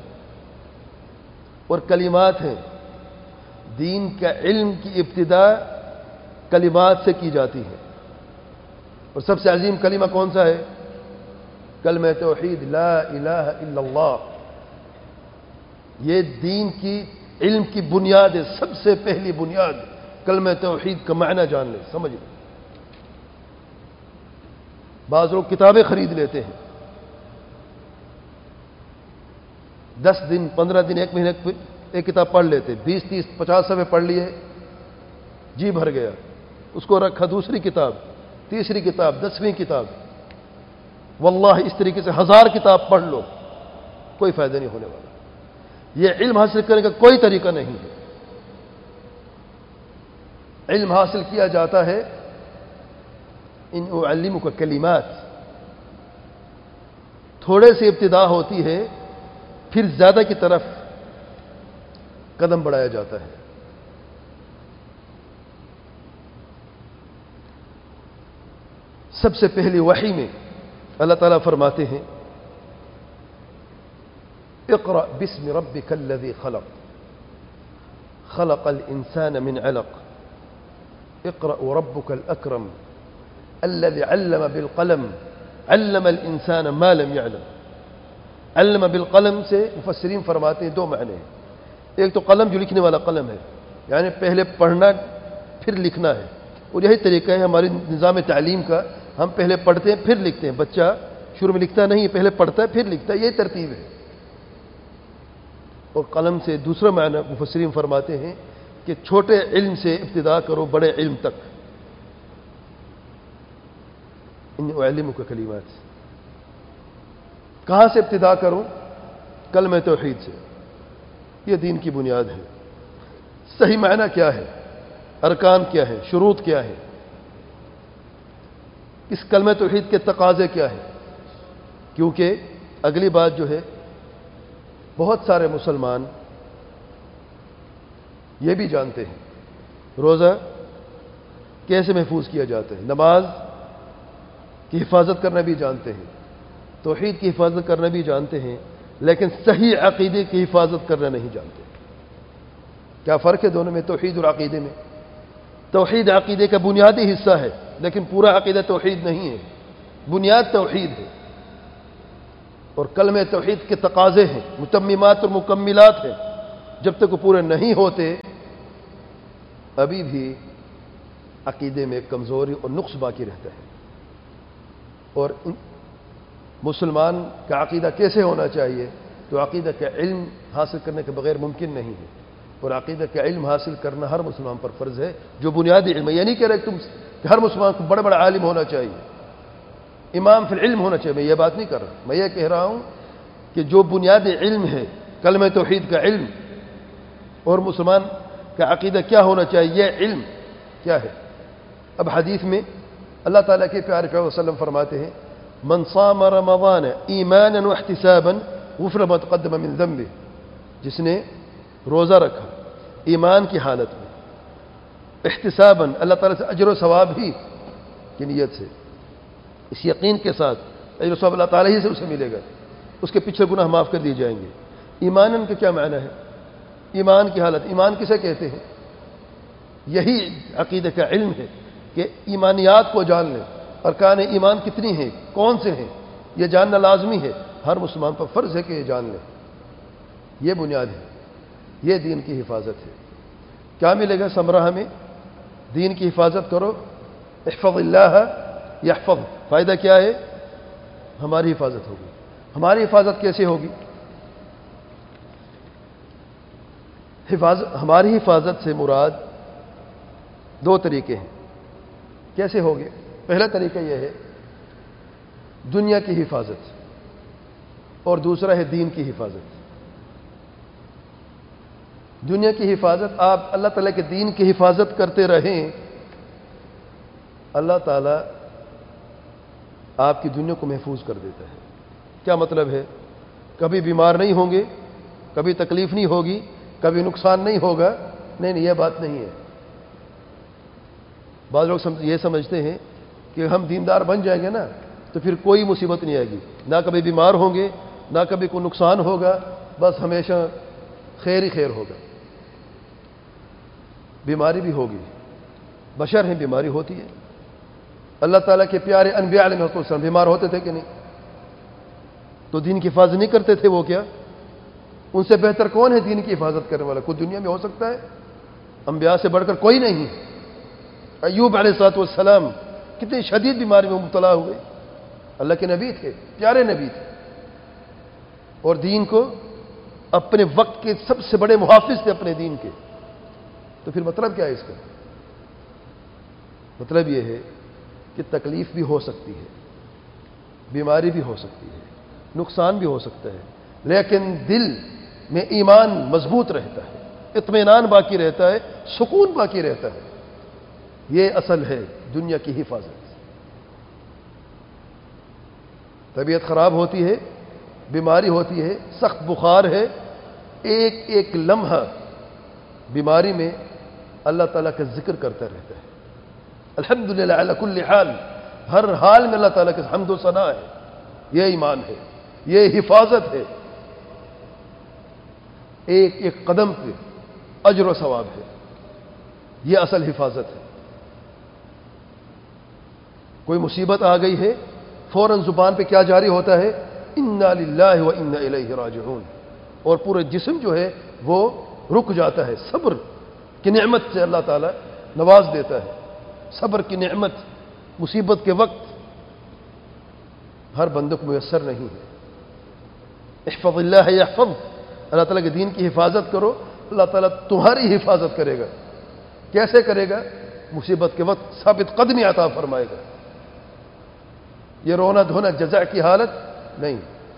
اور کلمات ہیں، دین کا علم کی ابتدا کلمات سے کی جاتی ہے۔ اور سب سے عظیم کلمہ کون سا ہے؟ کلمہ توحید، لا الہ الا اللہ۔ یہ دین کی علم کی بنیاد ہے، سب سے پہلی بنیاد کلمہ توحید کا معنی جان لیں، سمجھ لیں۔ بعض لوگ کتابیں خرید لیتے ہیں، دس دن، پندرہ دن، ایک مہینے ایک کتاب پڑھ لیتے، بیس تیس پچاس صفحے پڑھ لیے، جی بھر گیا، اس کو رکھا دوسری کتاب، تیسری کتاب، دسویں کتاب۔ واللہ اس طریقے سے ہزار کتاب پڑھ لو، کوئی فائدہ نہیں ہونے والا۔ یہ علم حاصل کرنے کا کوئی طریقہ نہیں ہے۔ علم حاصل کیا جاتا ہے ان اعلمک کلمات، تھوڑے سے ابتدا ہوتی ہے، پھر زیادہ کی طرف قدم بڑھایا جاتا ہے۔ سب سے پہلی وحی میں اللہ تعالیٰ فرماتے ہیں اقرأ باسم ربک الذی خلق خلق الانسان من علق اقرأ ربک الاکرم الذي علم بالقلم علم الانسان ما لم يعلم۔ علم بالقلم سے مفسرین فرماتے ہیں دو معنی ہیں۔ ایک تو قلم جو لکھنے والا قلم ہے، یعنی پہلے پڑھنا پھر لکھنا ہے، اور یہی طریقہ ہے ہماری نظام تعلیم کا، ہم پہلے پڑھتے ہیں پھر لکھتے ہیں۔ بچہ شروع میں لکھتا نہیں، پہلے پڑھتا ہے پھر لکھتا ہے، یہ ترتیب ہے۔ اور قلم سے دوسرا معنی مفسرین فرماتے ہیں کہ چھوٹے علم سے ابتدا کرو بڑے علم تک۔ ان اعلمک کلمات، کہاں سے ابتدا کروں؟ کلمہ توحید سے، یہ دین کی بنیاد ہے۔ صحیح معنی کیا ہے؟ ارکان کیا ہے؟ شروط کیا ہے؟ اس کلمہ توحید کے تقاضے کیا ہے؟ کیونکہ اگلی بات جو ہے، بہت سارے مسلمان یہ بھی جانتے ہیں روزہ کیسے محفوظ کیا جاتا ہے، نماز کی حفاظت کرنا بھی جانتے ہیں، توحید کی حفاظت کرنا بھی جانتے ہیں، لیکن صحیح عقیدے کی حفاظت کرنا نہیں جانتے۔ کیا فرق ہے دونوں میں، توحید اور عقیدے میں؟ توحید عقیدے کا بنیادی حصہ ہے، لیکن پورا عقیدہ توحید نہیں ہے، بنیاد توحید ہے۔ اور کلمہ توحید کے تقاضے ہیں، متممات اور مکملات ہیں، جب تک وہ پورے نہیں ہوتے ابھی بھی عقیدے میں کمزوری اور نقص باقی رہتا ہے۔ اور مسلمان کا عقیدہ کیسے ہونا چاہیے؟ تو عقیدہ کا علم حاصل کرنے کے بغیر ممکن نہیں ہے، اور عقیدہ کا علم حاصل کرنا ہر مسلمان پر فرض ہے، جو بنیادی علم ہے۔ یہ نہیں کہہ رہے کہ تم کہ ہر مسلمان کو بڑا بڑا عالم ہونا چاہیے، امام فی العلم ہونا چاہیے، میں یہ بات نہیں کر رہا، میں یہ کہہ رہا ہوں کہ جو بنیادی علم ہے کلمہ توحید کا علم، اور مسلمان کا عقیدہ کیا ہونا چاہیے، یہ علم کیا ہے۔ اب حدیث میں اللہ تعالیٰ کے پیارے پیغمبر صلی اللہ علیہ وسلم فرماتے ہیں من صام رمضان ایمانا واحتسابا غفر ما تقدم من ذنبه، جس نے روزہ رکھا ایمان کی حالت میں، احتسابا اللہ تعالیٰ سے اجر و ثواب ہی کی نیت سے، اس یقین کے ساتھ اجر و ثواب اللہ تعالیٰ ہی سے اسے ملے گا، اس کے پچھلے گناہ معاف کر دیے جائیں گے۔ ایمانن کا کیا معنی ہے؟ ایمان کی حالت، ایمان کسے کہتے ہیں؟ یہی عقیدہ کا علم ہے کہ ایمانیات کو جان لیں، ارکان ایمان کتنی ہیں، کون سے ہیں، یہ جاننا لازمی ہے، ہر مسلمان پر فرض ہے کہ یہ جان لیں۔ یہ بنیاد ہے، یہ دین کی حفاظت ہے۔ کیا ملے گا ثمرہ ہمیں؟ دین کی حفاظت کرو، احفظ اللہ یحفظ، فائدہ کیا ہے؟ ہماری حفاظت ہوگی۔ ہماری حفاظت کیسے ہوگی؟ حفاظت ہماری حفاظت سے مراد دو طریقے ہیں۔ کیسے ہوگے؟ پہلا طریقہ یہ ہے دنیا کی حفاظت، اور دوسرا ہے دین کی حفاظت۔ دنیا کی حفاظت، آپ اللہ تعالیٰ کے دین کی حفاظت کرتے رہیں، اللہ تعالیٰ آپ کی دنیا کو محفوظ کر دیتا ہے۔ کیا مطلب ہے؟ کبھی بیمار نہیں ہوں گے، کبھی تکلیف نہیں ہوگی، کبھی نقصان نہیں ہوگا، نہیں نہیں یہ بات نہیں ہے۔ بعض لوگ یہ سمجھتے ہیں کہ ہم دیندار بن جائیں گے نا تو پھر کوئی مصیبت نہیں آئے گی، نہ کبھی بیمار ہوں گے، نہ کبھی کوئی نقصان ہوگا، بس ہمیشہ خیر ہی خیر ہوگا۔ بیماری بھی ہوگی، بشر ہیں، بیماری ہوتی ہے۔ اللہ تعالیٰ کے پیارے انبیاء علیہ السلام بیمار ہوتے تھے کہ نہیں؟ تو دین کی حفاظت نہیں کرتے تھے وہ کیا؟ ان سے بہتر کون ہے دین کی حفاظت کرنے والا؟ کوئی دنیا میں ہو سکتا ہے؟ انبیاء سے بڑھ کر کوئی نہیں۔ ایوب علیہ الصلوۃ والسلام کتنی شدید بیماری میں مبتلا ہوئے، اللہ کے نبی تھے، پیارے نبی تھے، اور دین کو اپنے وقت کے سب سے بڑے محافظ تھے اپنے دین کے۔ تو پھر مطلب کیا ہے اس کا؟ مطلب یہ ہے کہ تکلیف بھی ہو سکتی ہے، بیماری بھی ہو سکتی ہے، نقصان بھی ہو سکتا ہے، لیکن دل میں ایمان مضبوط رہتا ہے، اطمینان باقی رہتا ہے، سکون باقی رہتا ہے۔ یہ اصل ہے دنیا کی حفاظت۔ طبیعت خراب ہوتی ہے، بیماری ہوتی ہے، سخت بخار ہے، ایک ایک لمحہ بیماری میں اللہ تعالیٰ کا ذکر کرتا رہتا ہے۔ الحمدللہ علی کل حال، ہر حال میں اللہ تعالیٰ کا حمد و ثنا ہے۔ یہ ایمان ہے، یہ حفاظت ہے، ایک ایک قدم پہ اجر و ثواب ہے، یہ اصل حفاظت ہے۔ کوئی مصیبت آ گئی ہے، فوراً زبان پہ کیا جاری ہوتا ہے؟ انا للہ و انا الیہ راجعون، اور پورے جسم جو ہے وہ رک جاتا ہے۔ صبر کی نعمت سے اللہ تعالیٰ نواز دیتا ہے، صبر کی نعمت مصیبت کے وقت ہر بندے کو میسر نہیں ہے۔ احفظ اللہ یحفظ، اللہ تعالیٰ کے دین کی حفاظت کرو، اللہ تعالیٰ تمہاری حفاظت کرے گا۔ کیسے کرے گا؟ مصیبت کے وقت ثابت قدمی عطا فرمائے گا۔ یہ رونا دھونا جزع کی حالت نہیں۔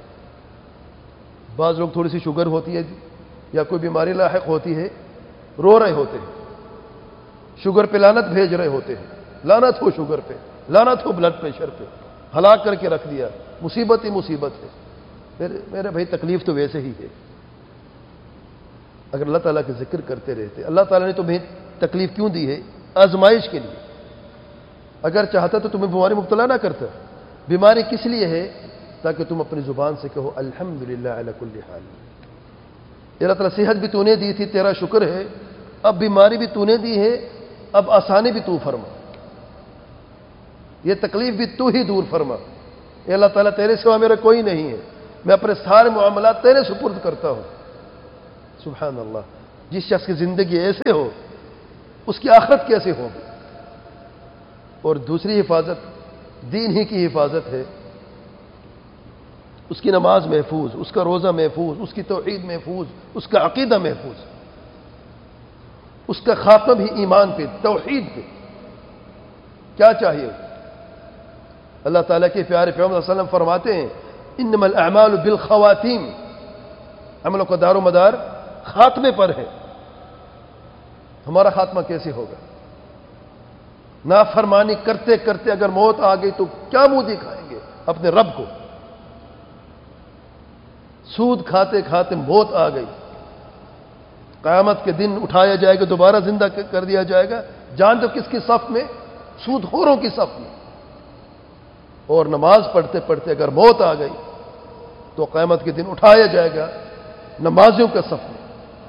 بعض لوگ تھوڑی سی شوگر ہوتی ہے یا کوئی بیماری لاحق ہوتی ہے، رو رہے ہوتے ہیں، شوگر پہ لعنت بھیج رہے ہوتے ہیں، لعنت ہو شوگر پہ، لعنت ہو بلڈ پریشر پہ، ہلاک کر کے رکھ دیا، مصیبت ہی مصیبت ہے۔ میرے میرے بھائی تکلیف تو ویسے ہی ہے۔ اگر اللہ تعالیٰ کے ذکر کرتے رہتے، اللہ تعالیٰ نے تمہیں تکلیف کیوں دی ہے؟ آزمائش کے لیے۔ اگر چاہتا تو تمہیں بیماری مبتلا نہ کرتا۔ بیماری کس لیے ہے؟ تاکہ تم اپنی زبان سے کہو الحمدللہ علی کل حال۔ اللہ تعالیٰ صحت بھی تو نے دی تھی، تیرا شکر ہے، اب بیماری بھی تو نے دی ہے، اب آسانی بھی تو فرما، یہ تکلیف بھی تو ہی دور فرما۔ اے اللہ تعالیٰ تیرے سوا میرا کوئی نہیں ہے، میں اپنے سارے معاملات تیرے سپرد کرتا ہوں. سبحان اللہ. جس شخص کی زندگی ایسے ہو اس کی آخرت کیسے ہوگی؟ اور دوسری حفاظت دین ہی کی حفاظت ہے. اس کی نماز محفوظ، اس کا روزہ محفوظ، اس کی توحید محفوظ، اس کا عقیدہ محفوظ، اس کا خاتمہ بھی ایمان پہ، توحید پہ. کیا چاہیے؟ اللہ تعالیٰ کے پیارے پیغمبر صلی اللہ علیہ وسلم فرماتے ہیں انما الاعمال بالخواتیم، عملوں کا دار و مدار خاتمے پر ہے. ہمارا خاتمہ کیسے ہوگا؟ نافرمانی کرتے کرتے اگر موت آ گئی تو کیا منہ دکھائیں گے اپنے رب کو؟ سود کھاتے کھاتے موت آ گئی، قیامت کے دن اٹھایا جائے گا، دوبارہ زندہ کر دیا جائے گا. جان تو کس کی صف میں؟ سود خوروں کی صف میں. اور نماز پڑھتے پڑھتے اگر موت آ گئی تو قیامت کے دن اٹھایا جائے گا نمازیوں کے صف میں.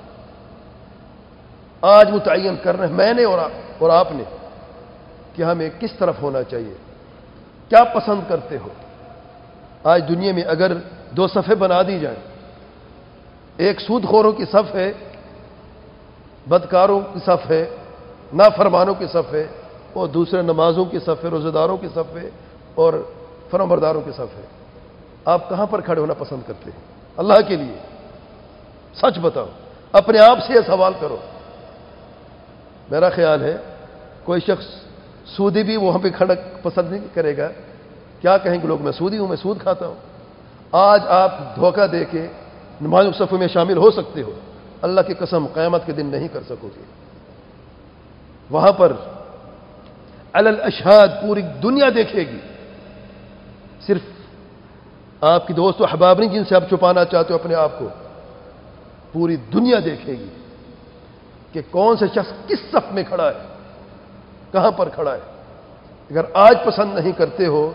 آج متعین کرنا ہے میں نے اور آپ اور آپ نے کہ ہمیں کس طرف ہونا چاہیے، کیا پسند کرتے ہو. آج دنیا میں اگر دو صفیں بنا دی جائیں، ایک سود خوروں کی صف ہے، بدکاروں کی صف ہے، نافرمانوں کی صف ہے، اور دوسرے نمازوں کی صف ہے، روزہ داروں کی صف ہے، اور فرمانبرداروں کی صف ہے. آپ کہاں پر کھڑے ہونا پسند کرتے ہیں اللہ کے لیے؟ سچ بتاؤ، اپنے آپ سے یہ سوال کرو. میرا خیال ہے کوئی شخص سودی بھی وہاں پہ کھڑا پسند نہیں کرے گا. کیا کہیں گے لوگ؟ میں سودی ہوں، میں سود کھاتا ہوں. آج آپ دھوکہ دے کے نمازوں کے صفوں میں شامل ہو سکتے ہو، اللہ کی قسم قیامت کے دن نہیں کر سکو گے. وہاں پر علی الاشہاد پوری دنیا دیکھے گی، صرف آپ کی دوست و احباب نہیں جن سے آپ چھپانا چاہتے ہو اپنے آپ کو، پوری دنیا دیکھے گی کہ کون سے شخص کس صف میں کھڑا ہے، کہاں پر کھڑا ہے. اگر آج پسند نہیں کرتے ہو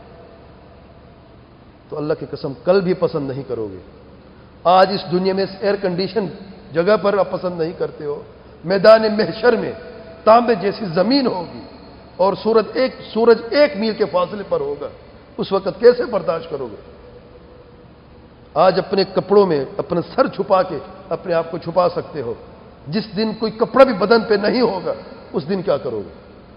تو اللہ کی قسم کل بھی پسند نہیں کرو گے. آج اس دنیا میں اس ایئر کنڈیشن جگہ پر آپ پسند نہیں کرتے ہو، میدان محشر میں تانبے جیسی زمین ہوگی اور سورج ایک سورج ایک میل کے فاصلے پر ہوگا. اس وقت کیسے برداشت کرو گے؟ آج اپنے کپڑوں میں اپنا سر چھپا کے اپنے آپ کو چھپا سکتے ہو، جس دن کوئی کپڑا بھی بدن پہ نہیں ہوگا اس دن کیا کرو گے؟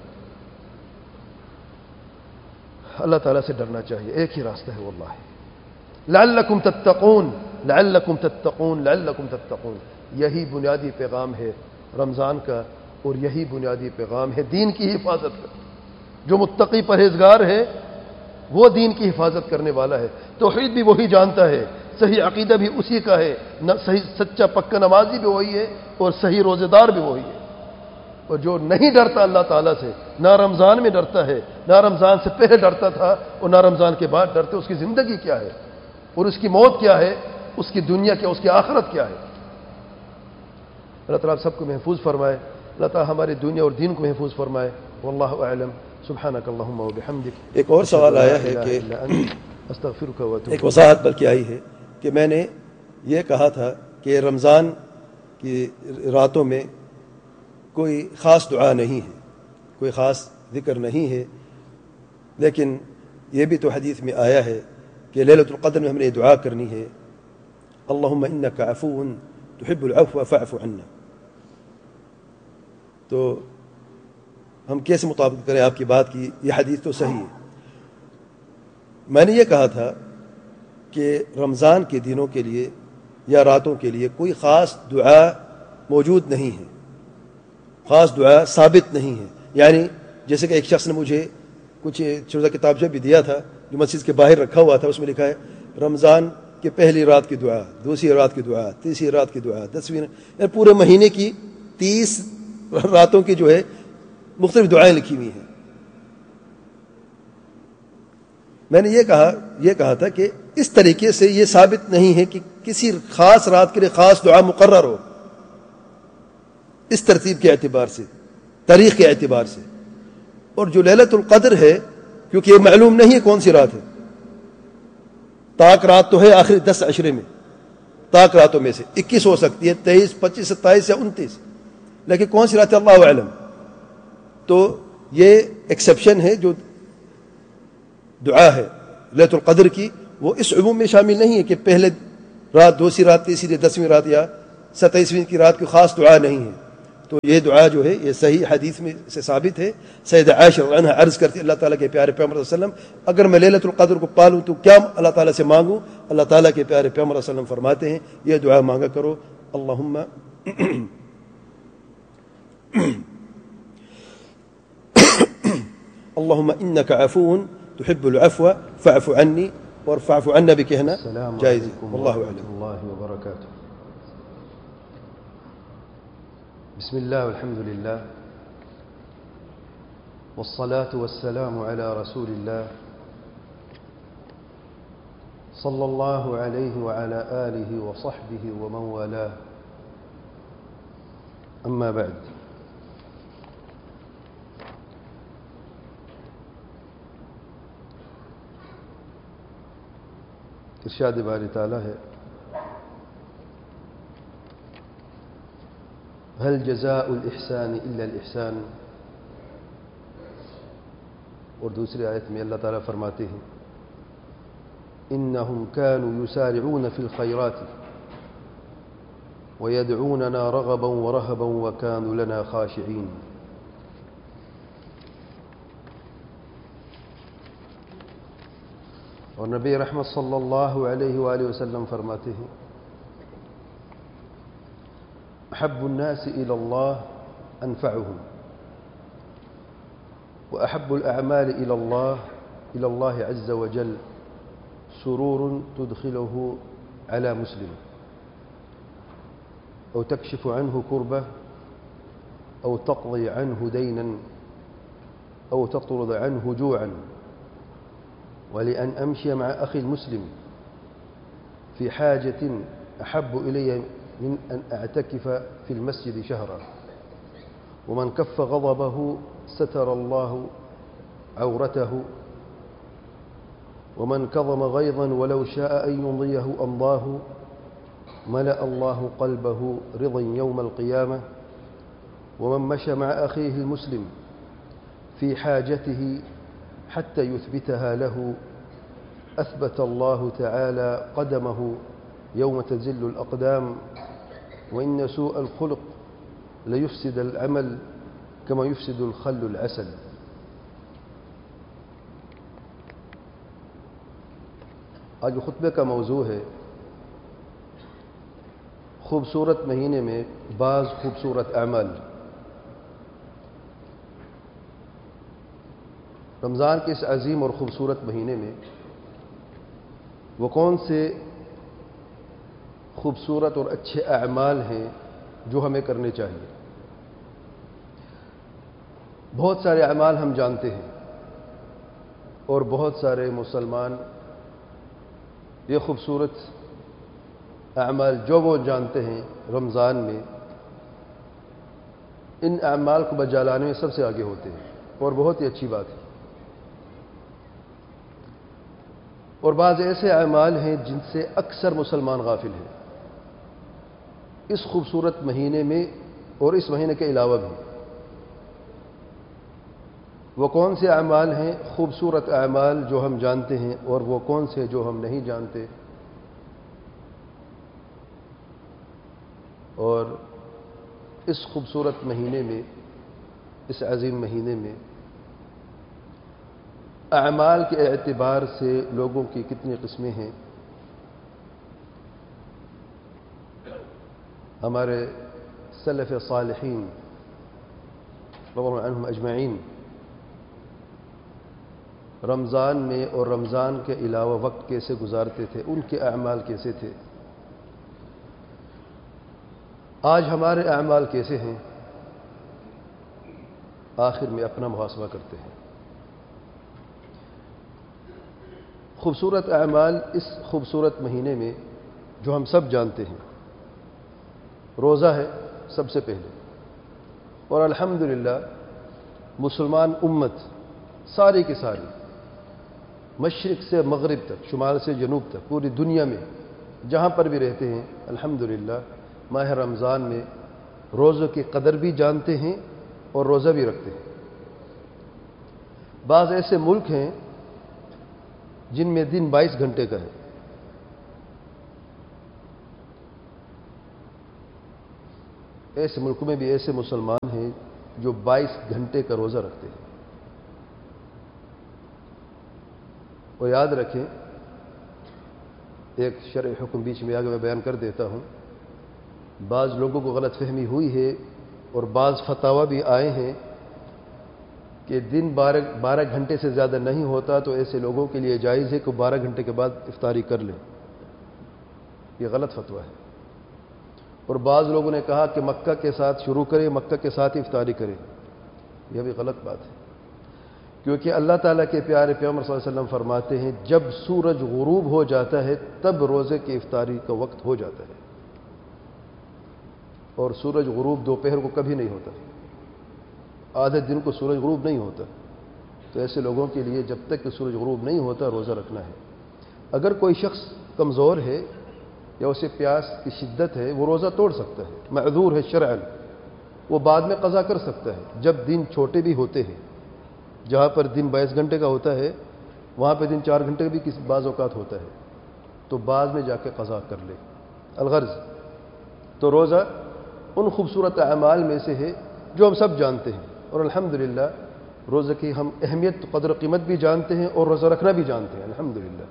اللہ تعالیٰ سے ڈرنا چاہیے. ایک ہی راستہ ہے واللہ، لعلکم تتقون لعلکم تتقون لعلکم تتقون. یہی بنیادی پیغام ہے رمضان کا، اور یہی بنیادی پیغام ہے دین کی حفاظت کا. جو متقی پرہیزگار ہے وہ دین کی حفاظت کرنے والا ہے. توحید بھی وہی جانتا ہے، صحیح عقیدہ بھی اسی کا ہے، صحیح سچا پکا نمازی بھی وہی ہے، اور صحیح روزے دار بھی وہی ہے. اور جو نہیں ڈرتا اللہ تعالیٰ سے، نہ رمضان میں ڈرتا ہے، نہ رمضان سے پہلے ڈرتا تھا اور نہ رمضان کے بعد ڈرتے، اس کی زندگی کیا ہے اور اس کی موت کیا ہے، اس کی دنیا کیا، اس کی آخرت کیا ہے. اللہ تعالیٰ سب کو محفوظ فرمائے. اللہ تعالیٰ ہماری دنیا اور دین کو محفوظ فرمائے. واللہ اعلم. سبحانک اللہم و بحمدک. ایک اور سوال آیا ہے کہ استغفرک و اتوب. ایک وضاحت بلکہ آئی ہے کہ میں نے یہ کہا تھا کہ رمضان کی راتوں میں کوئی خاص دعا نہیں ہے، کوئی خاص ذکر نہیں ہے، لیکن یہ بھی تو حدیث میں آیا ہے کہ لیلۃ القدر میں ہم نے یہ دعا کرنی ہے، اللہم انک عفو تحب العفو فاعف عنا. تو ہم کیسے مطابقت کریں آپ کی بات کی؟ یہ حدیث تو صحیح ہے. میں نے یہ کہا تھا کہ رمضان کے دنوں کے لیے یا راتوں کے لیے کوئی خاص دعا موجود نہیں ہے، خاص دعا ثابت نہیں ہے. یعنی جیسے کہ ایک شخص نے مجھے کچھ چھوٹا کتابچہ بھی دیا تھا جو مسجد کے باہر رکھا ہوا تھا، اس میں لکھا ہے رمضان کے پہلی رات کی دعا، دوسری رات کی دعا، تیسری رات کی دعا، دسویں، یعنی پورے مہینے کی تیس راتوں کی جو ہے مختلف دعائیں لکھی ہوئی ہیں. میں نے یہ کہا یہ کہا تھا کہ اس طریقے سے یہ ثابت نہیں ہے کہ کسی خاص رات کے لیے خاص دعا مقرر ہو، اس ترتیب کے اعتبار سے، تاریخ کے اعتبار سے. اور جو لیلۃ القدر ہے، کیونکہ یہ معلوم نہیں ہے کون سی رات ہے، طاق رات تو ہے آخری دس عشرے میں، طاق راتوں میں سے اکیس ہو سکتی ہے، تیئیس، پچیس، ستائیس یا انتیس، لیکن کون سی رات ہے اللہ اعلم. تو یہ ایکسیپشن ہے جو دعا ہے لیلۃ القدر کی، وہ اس عموم میں شامل نہیں ہے کہ پہلے رات، دوسری رات، تیسری، دسویں رات یا ستائیسویں کی رات کی خاص دعا نہیں ہے. تو یہ دعا جو ہے یہ صحیح حدیث میں سے ثابت ہے. سیدہ عائشہ رضی اللہ عنہا عرض کرتی اللہ تعالیٰ کے پیارے پیغمبر صلی اللہ علیہ وسلم اگر میں لیلۃ القدر کو پالوں تو کیا اللہ تعالیٰ سے مانگوں؟ اللہ تعالیٰ کے پیارے پیغمبر صلی اللہ علیہ وسلم فرماتے ہیں یہ دعا مانگا کرو، اللہم اللہم انک عفو تحب العفو فاعف عنی، اور فاعف عنا بھی کہنا جائز. واللہ اعلم. اللہ وبرکاتہ. بسم الله والحمد لله والصلاة والسلام على رسول الله صلى الله عليه وعلى آله وصحبه ومن والاه. أما بعد، ارشاد باری تعالی ہے هل جزاء الإحسان إلا الإحسان، اور دوسری آیت میں اللہ تعالیٰ فرماتے ہیں إنهم كانوا يسارعون في الخيرات ويدعوننا رغبا ورهبا وكانوا لنا خاشعين. اور نبی رحمت صلی اللہ علیہ وآلہ وسلم فرماتے ہیں أحب الناس إلى الله أنفعهم وأحب الأعمال إلى الله إلى الله عز وجل سرور تدخله على مسلم أو تكشف عنه كربة أو تقضي عنه دينا أو تطرد عنه جوعا، ولأن أمشي مع أخي المسلم في حاجة أحب إلي من أن أعتكف في المسجد شهرا، ومن كف غضبه ستر الله عورته، ومن كظم غيظا ولو شاء أن يمضيه أمضاه، ملأ الله قلبه رضا يوم القيامة، ومن مشى مع أخيه المسلم في حاجته حتى يثبتها له أثبت الله تعالى قدمه يوم تزل الأقدام، وإن سوء الخلق ليفسد العمل كما يفسد الخل العسل. آج خطبے کا موضوع ہے خوبصورت مہینے میں بعض خوبصورت اعمال. رمضان کے اس عظیم اور خوبصورت مہینے میں وہ کون سے خوبصورت اور اچھے اعمال ہیں جو ہمیں کرنے چاہیے؟ بہت سارے اعمال ہم جانتے ہیں اور بہت سارے مسلمان یہ خوبصورت اعمال جو وہ جانتے ہیں رمضان میں ان اعمال کو بجا لانے میں سب سے آگے ہوتے ہیں، اور بہت ہی اچھی بات ہے. اور بعض ایسے اعمال ہیں جن سے اکثر مسلمان غافل ہیں اس خوبصورت مہینے میں اور اس مہینے کے علاوہ بھی. وہ کون سے اعمال ہیں خوبصورت اعمال جو ہم جانتے ہیں اور وہ کون سے جو ہم نہیں جانتے؟ اور اس خوبصورت مہینے میں، اس عظیم مہینے میں اعمال کے اعتبار سے لوگوں کی کتنی قسمیں ہیں؟ ہمارے سلف صالحین رضی اللہ عنہم اجمعین رمضان میں اور رمضان کے علاوہ وقت کیسے گزارتے تھے، ان کے اعمال کیسے تھے؟ آج ہمارے اعمال کیسے ہیں؟ آخر میں اپنا محاسبہ کرتے ہیں. خوبصورت اعمال اس خوبصورت مہینے میں جو ہم سب جانتے ہیں، روزہ ہے سب سے پہلے، اور الحمدللہ مسلمان امت ساری کی ساری مشرق سے مغرب تک، شمال سے جنوب تک، پوری دنیا میں جہاں پر بھی رہتے ہیں الحمدللہ ماہ رمضان میں روزوں کی قدر بھی جانتے ہیں اور روزہ بھی رکھتے ہیں. بعض ایسے ملک ہیں جن میں دن بائیس گھنٹے کا ہے. ایسے ملکوں میں بھی ایسے مسلمان ہیں جو بائیس گھنٹے کا روزہ رکھتے ہیں. اور یاد رکھیں، ایک شرعی حکم بیچ میں آگے میں بیان کر دیتا ہوں. بعض لوگوں کو غلط فہمی ہوئی ہے اور بعض فتاوی بھی آئے ہیں کہ دن بارہ بارہ گھنٹے سے زیادہ نہیں ہوتا تو ایسے لوگوں کے لیے جائز ہے کہ بارہ گھنٹے کے بعد افطاری کر لیں. یہ غلط فتویٰ ہے. اور بعض لوگوں نے کہا کہ مکہ کے ساتھ شروع کریں، مکہ کے ساتھ ہی افطاری کریں. یہ بھی غلط بات ہے، کیونکہ اللہ تعالیٰ کے پیارے پیغمبر صلی اللہ علیہ وسلم فرماتے ہیں جب سورج غروب ہو جاتا ہے تب روزے کی افطاری کا وقت ہو جاتا ہے. اور سورج غروب دوپہر کو کبھی نہیں ہوتا، آدھے دن کو سورج غروب نہیں ہوتا. تو ایسے لوگوں کے لیے جب تک کہ سورج غروب نہیں ہوتا روزہ رکھنا ہے. اگر کوئی شخص کمزور ہے یا اسے پیاس کی شدت ہے وہ روزہ توڑ سکتا ہے، معذور ہے شرعاً، وہ بعد میں قضا کر سکتا ہے. جب دن چھوٹے بھی ہوتے ہیں، جہاں پر دن بائیس گھنٹے کا ہوتا ہے وہاں پہ دن چار گھنٹے کا بھی کسی بعض اوقات ہوتا ہے، تو بعد میں جا کے قضا کر لے. الغرض تو روزہ ان خوبصورت اعمال میں سے ہے جو ہم سب جانتے ہیں، اور الحمدللہ روزہ کی ہم اہمیت قدر و قیمت بھی جانتے ہیں اور روزہ رکھنا بھی جانتے ہیں الحمدللہ.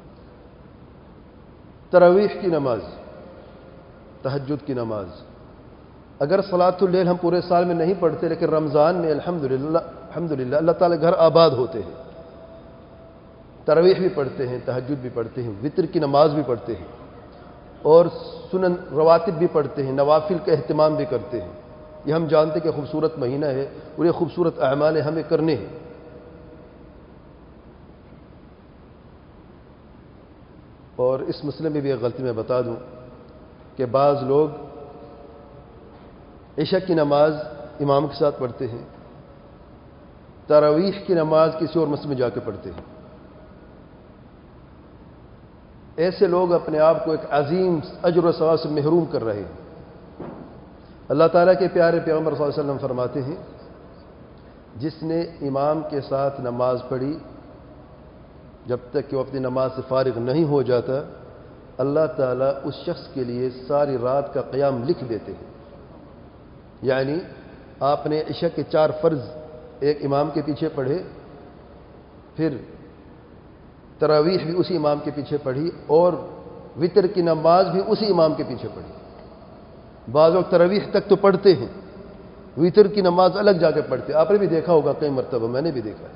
تراویح کی نماز، تہجد کی نماز، اگر صلاۃ اللیل ہم پورے سال میں نہیں پڑھتے لیکن رمضان میں الحمدللہ الحمدللہ اللہ تعالیٰ گھر آباد ہوتے ہیں. تراویح بھی پڑھتے ہیں، تہجد بھی پڑھتے ہیں، وطر کی نماز بھی پڑھتے ہیں، اور سنن رواتب بھی پڑھتے ہیں، نوافل کا اہتمام بھی کرتے ہیں. یہ ہم جانتے کہ خوبصورت مہینہ ہے اور یہ خوبصورت اعمال ہمیں کرنے ہیں. اور اس مسئلے میں بھی ایک غلطی میں بتا دوں کہ بعض لوگ عشاء کی نماز امام کے ساتھ پڑھتے ہیں، تراویح کی نماز کسی اور مسجد میں جا کے پڑھتے ہیں. ایسے لوگ اپنے آپ کو ایک عظیم اجر و ثواب سے محروم کر رہے ہیں. اللہ تعالیٰ کے پیارے پیغمبر صلی اللہ علیہ وسلم فرماتے ہیں جس نے امام کے ساتھ نماز پڑھی جب تک کہ وہ اپنی نماز سے فارغ نہیں ہو جاتا، اللہ تعالیٰ اس شخص کے لیے ساری رات کا قیام لکھ دیتے ہیں. یعنی آپ نے عشاء کے چار فرض ایک امام کے پیچھے پڑھے، پھر تراویح بھی اسی امام کے پیچھے پڑھی، اور وطر کی نماز بھی اسی امام کے پیچھے پڑھی. بعض لوگ تراویح تک تو پڑھتے ہیں، وطر کی نماز الگ جا کے پڑھتے. آپ نے بھی دیکھا ہوگا کئی مرتبہ، میں نے بھی دیکھا ہے.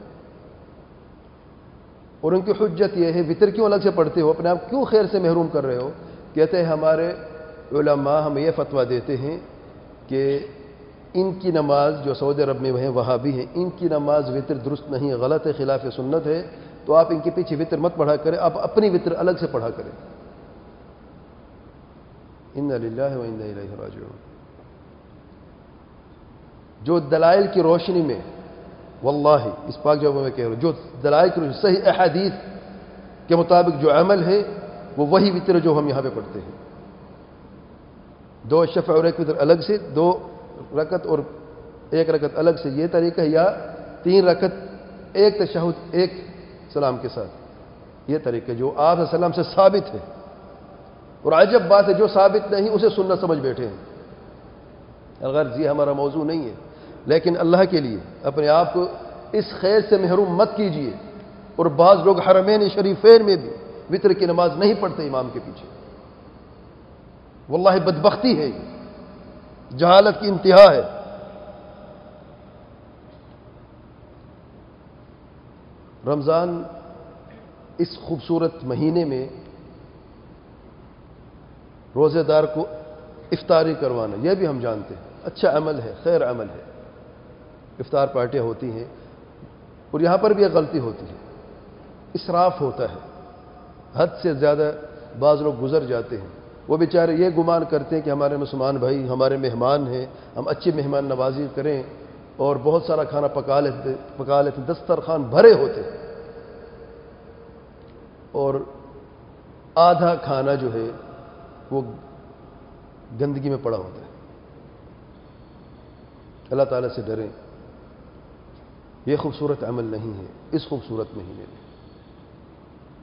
اور ان کی حجت یہ ہے وطر کیوں الگ سے پڑھتے ہو، اپنے آپ کیوں خیر سے محروم کر رہے ہو؟ کہتے ہیں ہمارے علماء ہمیں یہ فتویٰ دیتے ہیں کہ ان کی نماز جو سعودی عرب میں ہیں وہابی ہیں، ان کی نماز وطر درست نہیں، غلط ہے، خلاف سنت ہے، تو آپ ان کے پیچھے وطر مت پڑھا کریں، آپ اپنی وطر الگ سے پڑھا کریں. انا للہ و انا الیہ راجعون. جو دلائل کی روشنی میں، واللہ اس پاک جواب میں کہہ رہا ہوں، جو دلائل کی روشنی صحیح احادیث کے مطابق جو عمل ہے وہ وہی وطر جو ہم یہاں پہ پڑھتے ہیں. دو شفع اور ایک وطر الگ سے، دو رکعت اور ایک رکعت الگ سے، یہ طریقہ ہے، یا تین رکعت ایک تشہد ایک سلام کے ساتھ، یہ طریقہ جو آپ صلی اللہ علیہ وسلم سے ثابت ہے. اور عجب بات ہے جو ثابت نہیں اسے سنت سمجھ بیٹھے ہیں. الغرض یہ ہمارا موضوع نہیں ہے، لیکن اللہ کے لیے اپنے آپ کو اس خیر سے محروم مت کیجیے. اور بعض لوگ حرمین شریفین میں بھی وطر کی نماز نہیں پڑھتے امام کے پیچھے. واللہ بدبختی ہے، یہ جہالت کی انتہا ہے. رمضان اس خوبصورت مہینے میں روزے دار کو افطاری کروانا، یہ بھی ہم جانتے ہیں اچھا عمل ہے، خیر عمل ہے. افطار پارٹیاں ہوتی ہیں، اور یہاں پر بھی ایک غلطی ہوتی ہے، اسراف ہوتا ہے، حد سے زیادہ بعض لوگ گزر جاتے ہیں. وہ بیچارے یہ گمان کرتے ہیں کہ ہمارے مسلمان بھائی ہمارے مہمان ہیں، ہم اچھی مہمان نوازی کریں، اور بہت سارا کھانا پکا لیتے پکا لیتے دسترخوان بھرے ہوتے ہیں، اور آدھا کھانا جو ہے وہ گندگی میں پڑا ہوتا ہے. اللہ تعالیٰ سے ڈریں، یہ خوبصورت عمل نہیں ہے اس خوبصورت مہینے میں.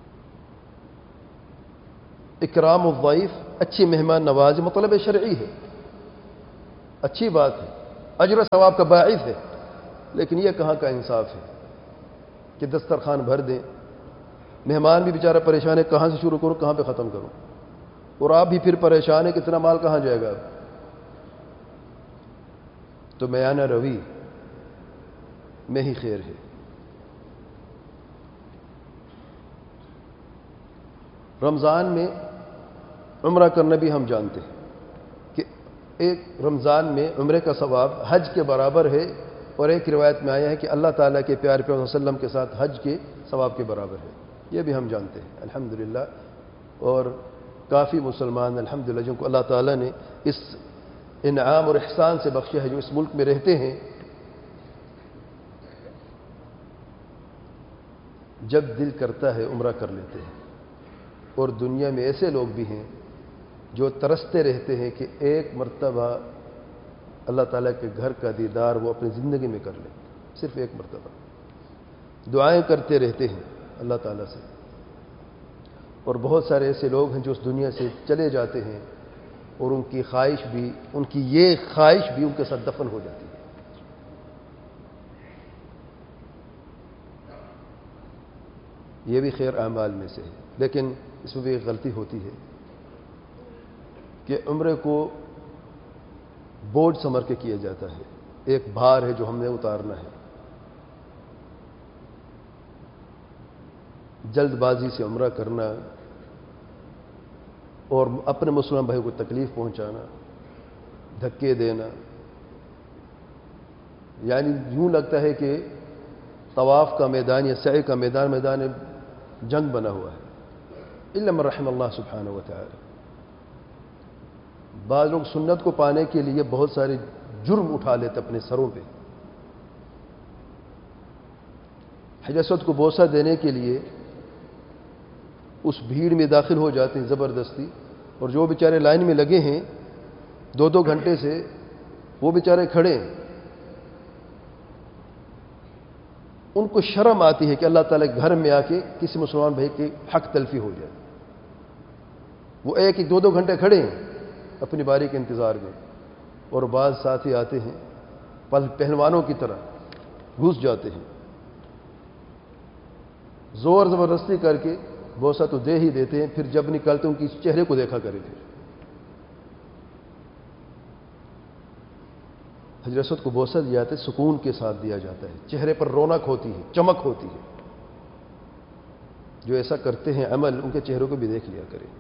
اکرام الضیف، اچھی مہمان نوازی مطلب شرعی ہے، اچھی بات ہے، اجر و ثواب کا باعث ہے، لیکن یہ کہاں کا انصاف ہے کہ دسترخوان بھر دیں، مہمان بھی بیچارہ پریشان ہے کہاں سے شروع کروں کہاں پہ ختم کروں، اور آپ بھی پھر پریشان ہے کتنا مال کہاں جائے گا. تو میانہ روی میں ہی خیر ہے. رمضان میں عمرہ کرنا بھی ہم جانتے ہیں کہ ایک رمضان میں عمرے کا ثواب حج کے برابر ہے، اور ایک روایت میں آیا ہے کہ اللہ تعالیٰ کے پیارے پیغمبر صلی اللہ علیہ وسلم کے ساتھ حج کے ثواب کے برابر ہے. یہ بھی ہم جانتے ہیں الحمدللہ. اور کافی مسلمان الحمدللہ جن کو اللہ تعالیٰ نے اس انعام اور احسان سے بخشا ہے، جو اس ملک میں رہتے ہیں، جب دل کرتا ہے عمرہ کر لیتے ہیں. اور دنیا میں ایسے لوگ بھی ہیں جو ترستے رہتے ہیں کہ ایک مرتبہ اللہ تعالیٰ کے گھر کا دیدار وہ اپنی زندگی میں کر لیں، صرف ایک مرتبہ. دعائیں کرتے رہتے ہیں اللہ تعالیٰ سے. اور بہت سارے ایسے لوگ ہیں جو اس دنیا سے چلے جاتے ہیں اور ان کی خواہش بھی، ان کی یہ خواہش بھی ان کے ساتھ دفن ہو جاتی ہے. یہ بھی خیر اعمال میں سے ہے، لیکن اس میں بھی ایک غلطی ہوتی ہے کہ عمرے کو بوجھ سمجھ کے کیا جاتا ہے، ایک بھار ہے جو ہم نے اتارنا ہے. جلد بازی سے عمرہ کرنا اور اپنے مسلمان بھائی کو تکلیف پہنچانا، دھکے دینا، یعنی یوں لگتا ہے کہ طواف کا میدان یا سعی کا میدان میدان جنگ بنا ہوا ہے. الا من رحم اللہ سبحانہ و تعالی. بعض لوگ سنت کو پانے کے لیے بہت سارے جرم اٹھا لیتے اپنے سروں پہ. حجر اسود کو بوسہ دینے کے لیے اس بھیڑ میں داخل ہو جاتے ہیں زبردستی، اور جو بیچارے لائن میں لگے ہیں دو دو گھنٹے سے، وہ بیچارے کھڑے ہیں. ان کو شرم آتی ہے کہ اللہ تعالیٰ کے گھر میں آ کے کسی مسلمان بھائی کی حق تلفی ہو جائے. وہ ایک ایک دو دو گھنٹے کھڑے ہیں اپنی باری کے انتظار میں، اور بعض ساتھی آتے ہیں پہلوانوں کی طرح گھس جاتے ہیں، زور زبردستی کر کے بوسہ تو دے ہی دیتے ہیں، پھر جب نکلتے ان کی چہرے کو دیکھا کرے. پھر حجر اسود کو بوسہ دیا جاتا ہے، سکون کے ساتھ دیا جاتا ہے، چہرے پر رونق ہوتی ہے، چمک ہوتی ہے. جو ایسا کرتے ہیں عمل، ان کے چہروں کو بھی دیکھ لیا کرے.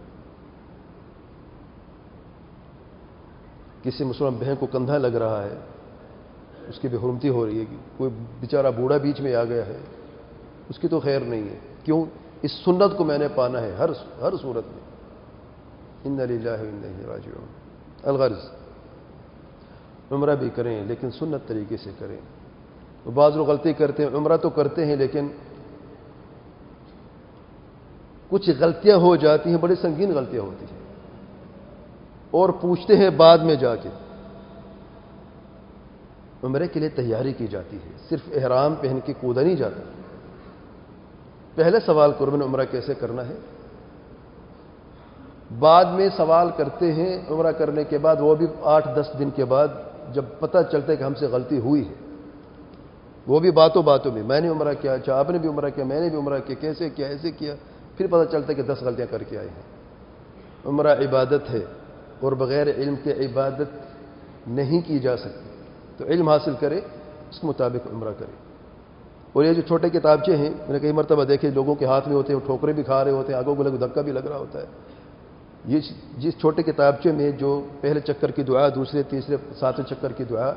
کسی مسلمان بہن کو کندھا لگ رہا ہے، اس کی بے حرمتی ہو رہی ہے، کوئی بیچارہ بوڑھا بیچ میں آ گیا ہے، اس کی تو خیر نہیں ہے. کیوں؟ اس سنت کو میں نے پانا ہے ہر ہر صورت میں. انا للہ و انا الیہ راجعون. الغرض عمرہ بھی کریں لیکن سنت طریقے سے کریں. بعض لوگ غلطی کرتے ہیں، عمرہ تو کرتے ہیں لیکن کچھ غلطیاں ہو جاتی ہیں، بڑی سنگین غلطیاں ہوتی ہیں، اور پوچھتے ہیں بعد میں جا کے. عمرے کے لیے تیاری کی جاتی ہے، صرف احرام پہن کے کودا نہیں جاتا. پہلے سوال کرو میں نے عمرہ کیسے کرنا ہے، بعد میں سوال کرتے ہیں عمرہ کرنے کے بعد، وہ بھی آٹھ دس دن کے بعد جب پتہ چلتا ہے کہ ہم سے غلطی ہوئی ہے، وہ بھی باتوں باتوں میں میں نے عمرہ کیا، اچھا آپ نے بھی عمرہ کیا، میں نے بھی عمرہ کیا، کیسے کیا، ایسے کیا. پھر پتہ چلتا ہے کہ دس غلطیاں کر کے آئے ہیں. عمرہ عبادت ہے اور بغیر علم کے عبادت نہیں کی جا سکتی. تو علم حاصل کرے، اس کے مطابق عمرہ کرے. اور یہ جو چھوٹے کتابچے ہیں، میں نے کئی مرتبہ دیکھے لوگوں کے ہاتھ میں ہوتے ہیں، وہ ٹھوکرے بھی کھا رہے ہوتے ہیں، آگوں کو لگے دھکا بھی لگ رہا ہوتا ہے. یہ جس چھوٹے کتابچے میں جو پہلے چکر کی دعا، دوسرے تیسرے ساتویں چکر کی دعا،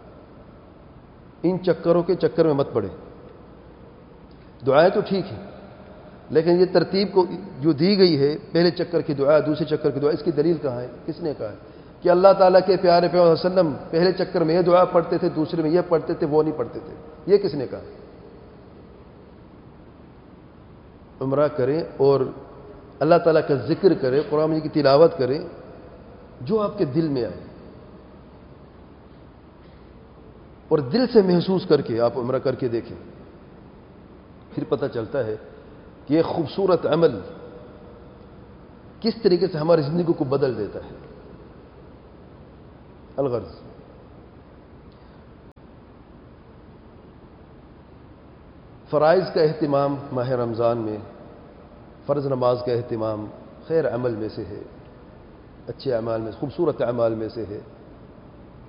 ان چکروں کے چکر میں مت پڑے. دعائیں تو ٹھیک ہیں لیکن یہ ترتیب کو جو دی گئی ہے، پہلے چکر کی دعا دوسرے چکر کی دعا، اس کی دلیل کہاں ہے؟ کس نے کہا ہے کہ اللہ تعالیٰ کے پیارے پیغمبر صلی اللہ علیہ وسلم پہلے چکر میں یہ دعا پڑھتے تھے، دوسرے میں یہ پڑھتے تھے، وہ نہیں پڑھتے تھے؟ یہ کس نے کہا؟ عمرہ کریں اور اللہ تعالیٰ کا ذکر کریں، قرآن مجید کی تلاوت کریں، جو آپ کے دل میں آئے، اور دل سے محسوس کر کے آپ عمرہ کر کے دیکھیں. پھر پتہ چلتا ہے کہ یہ خوبصورت عمل کس طریقے سے ہماری زندگی کو بدل دیتا ہے. الغرض فرائض کا اہتمام ماہ رمضان میں، فرض نماز کا اہتمام خیر عمل میں سے ہے، اچھے اعمال میں، خوبصورت اعمال میں سے ہے.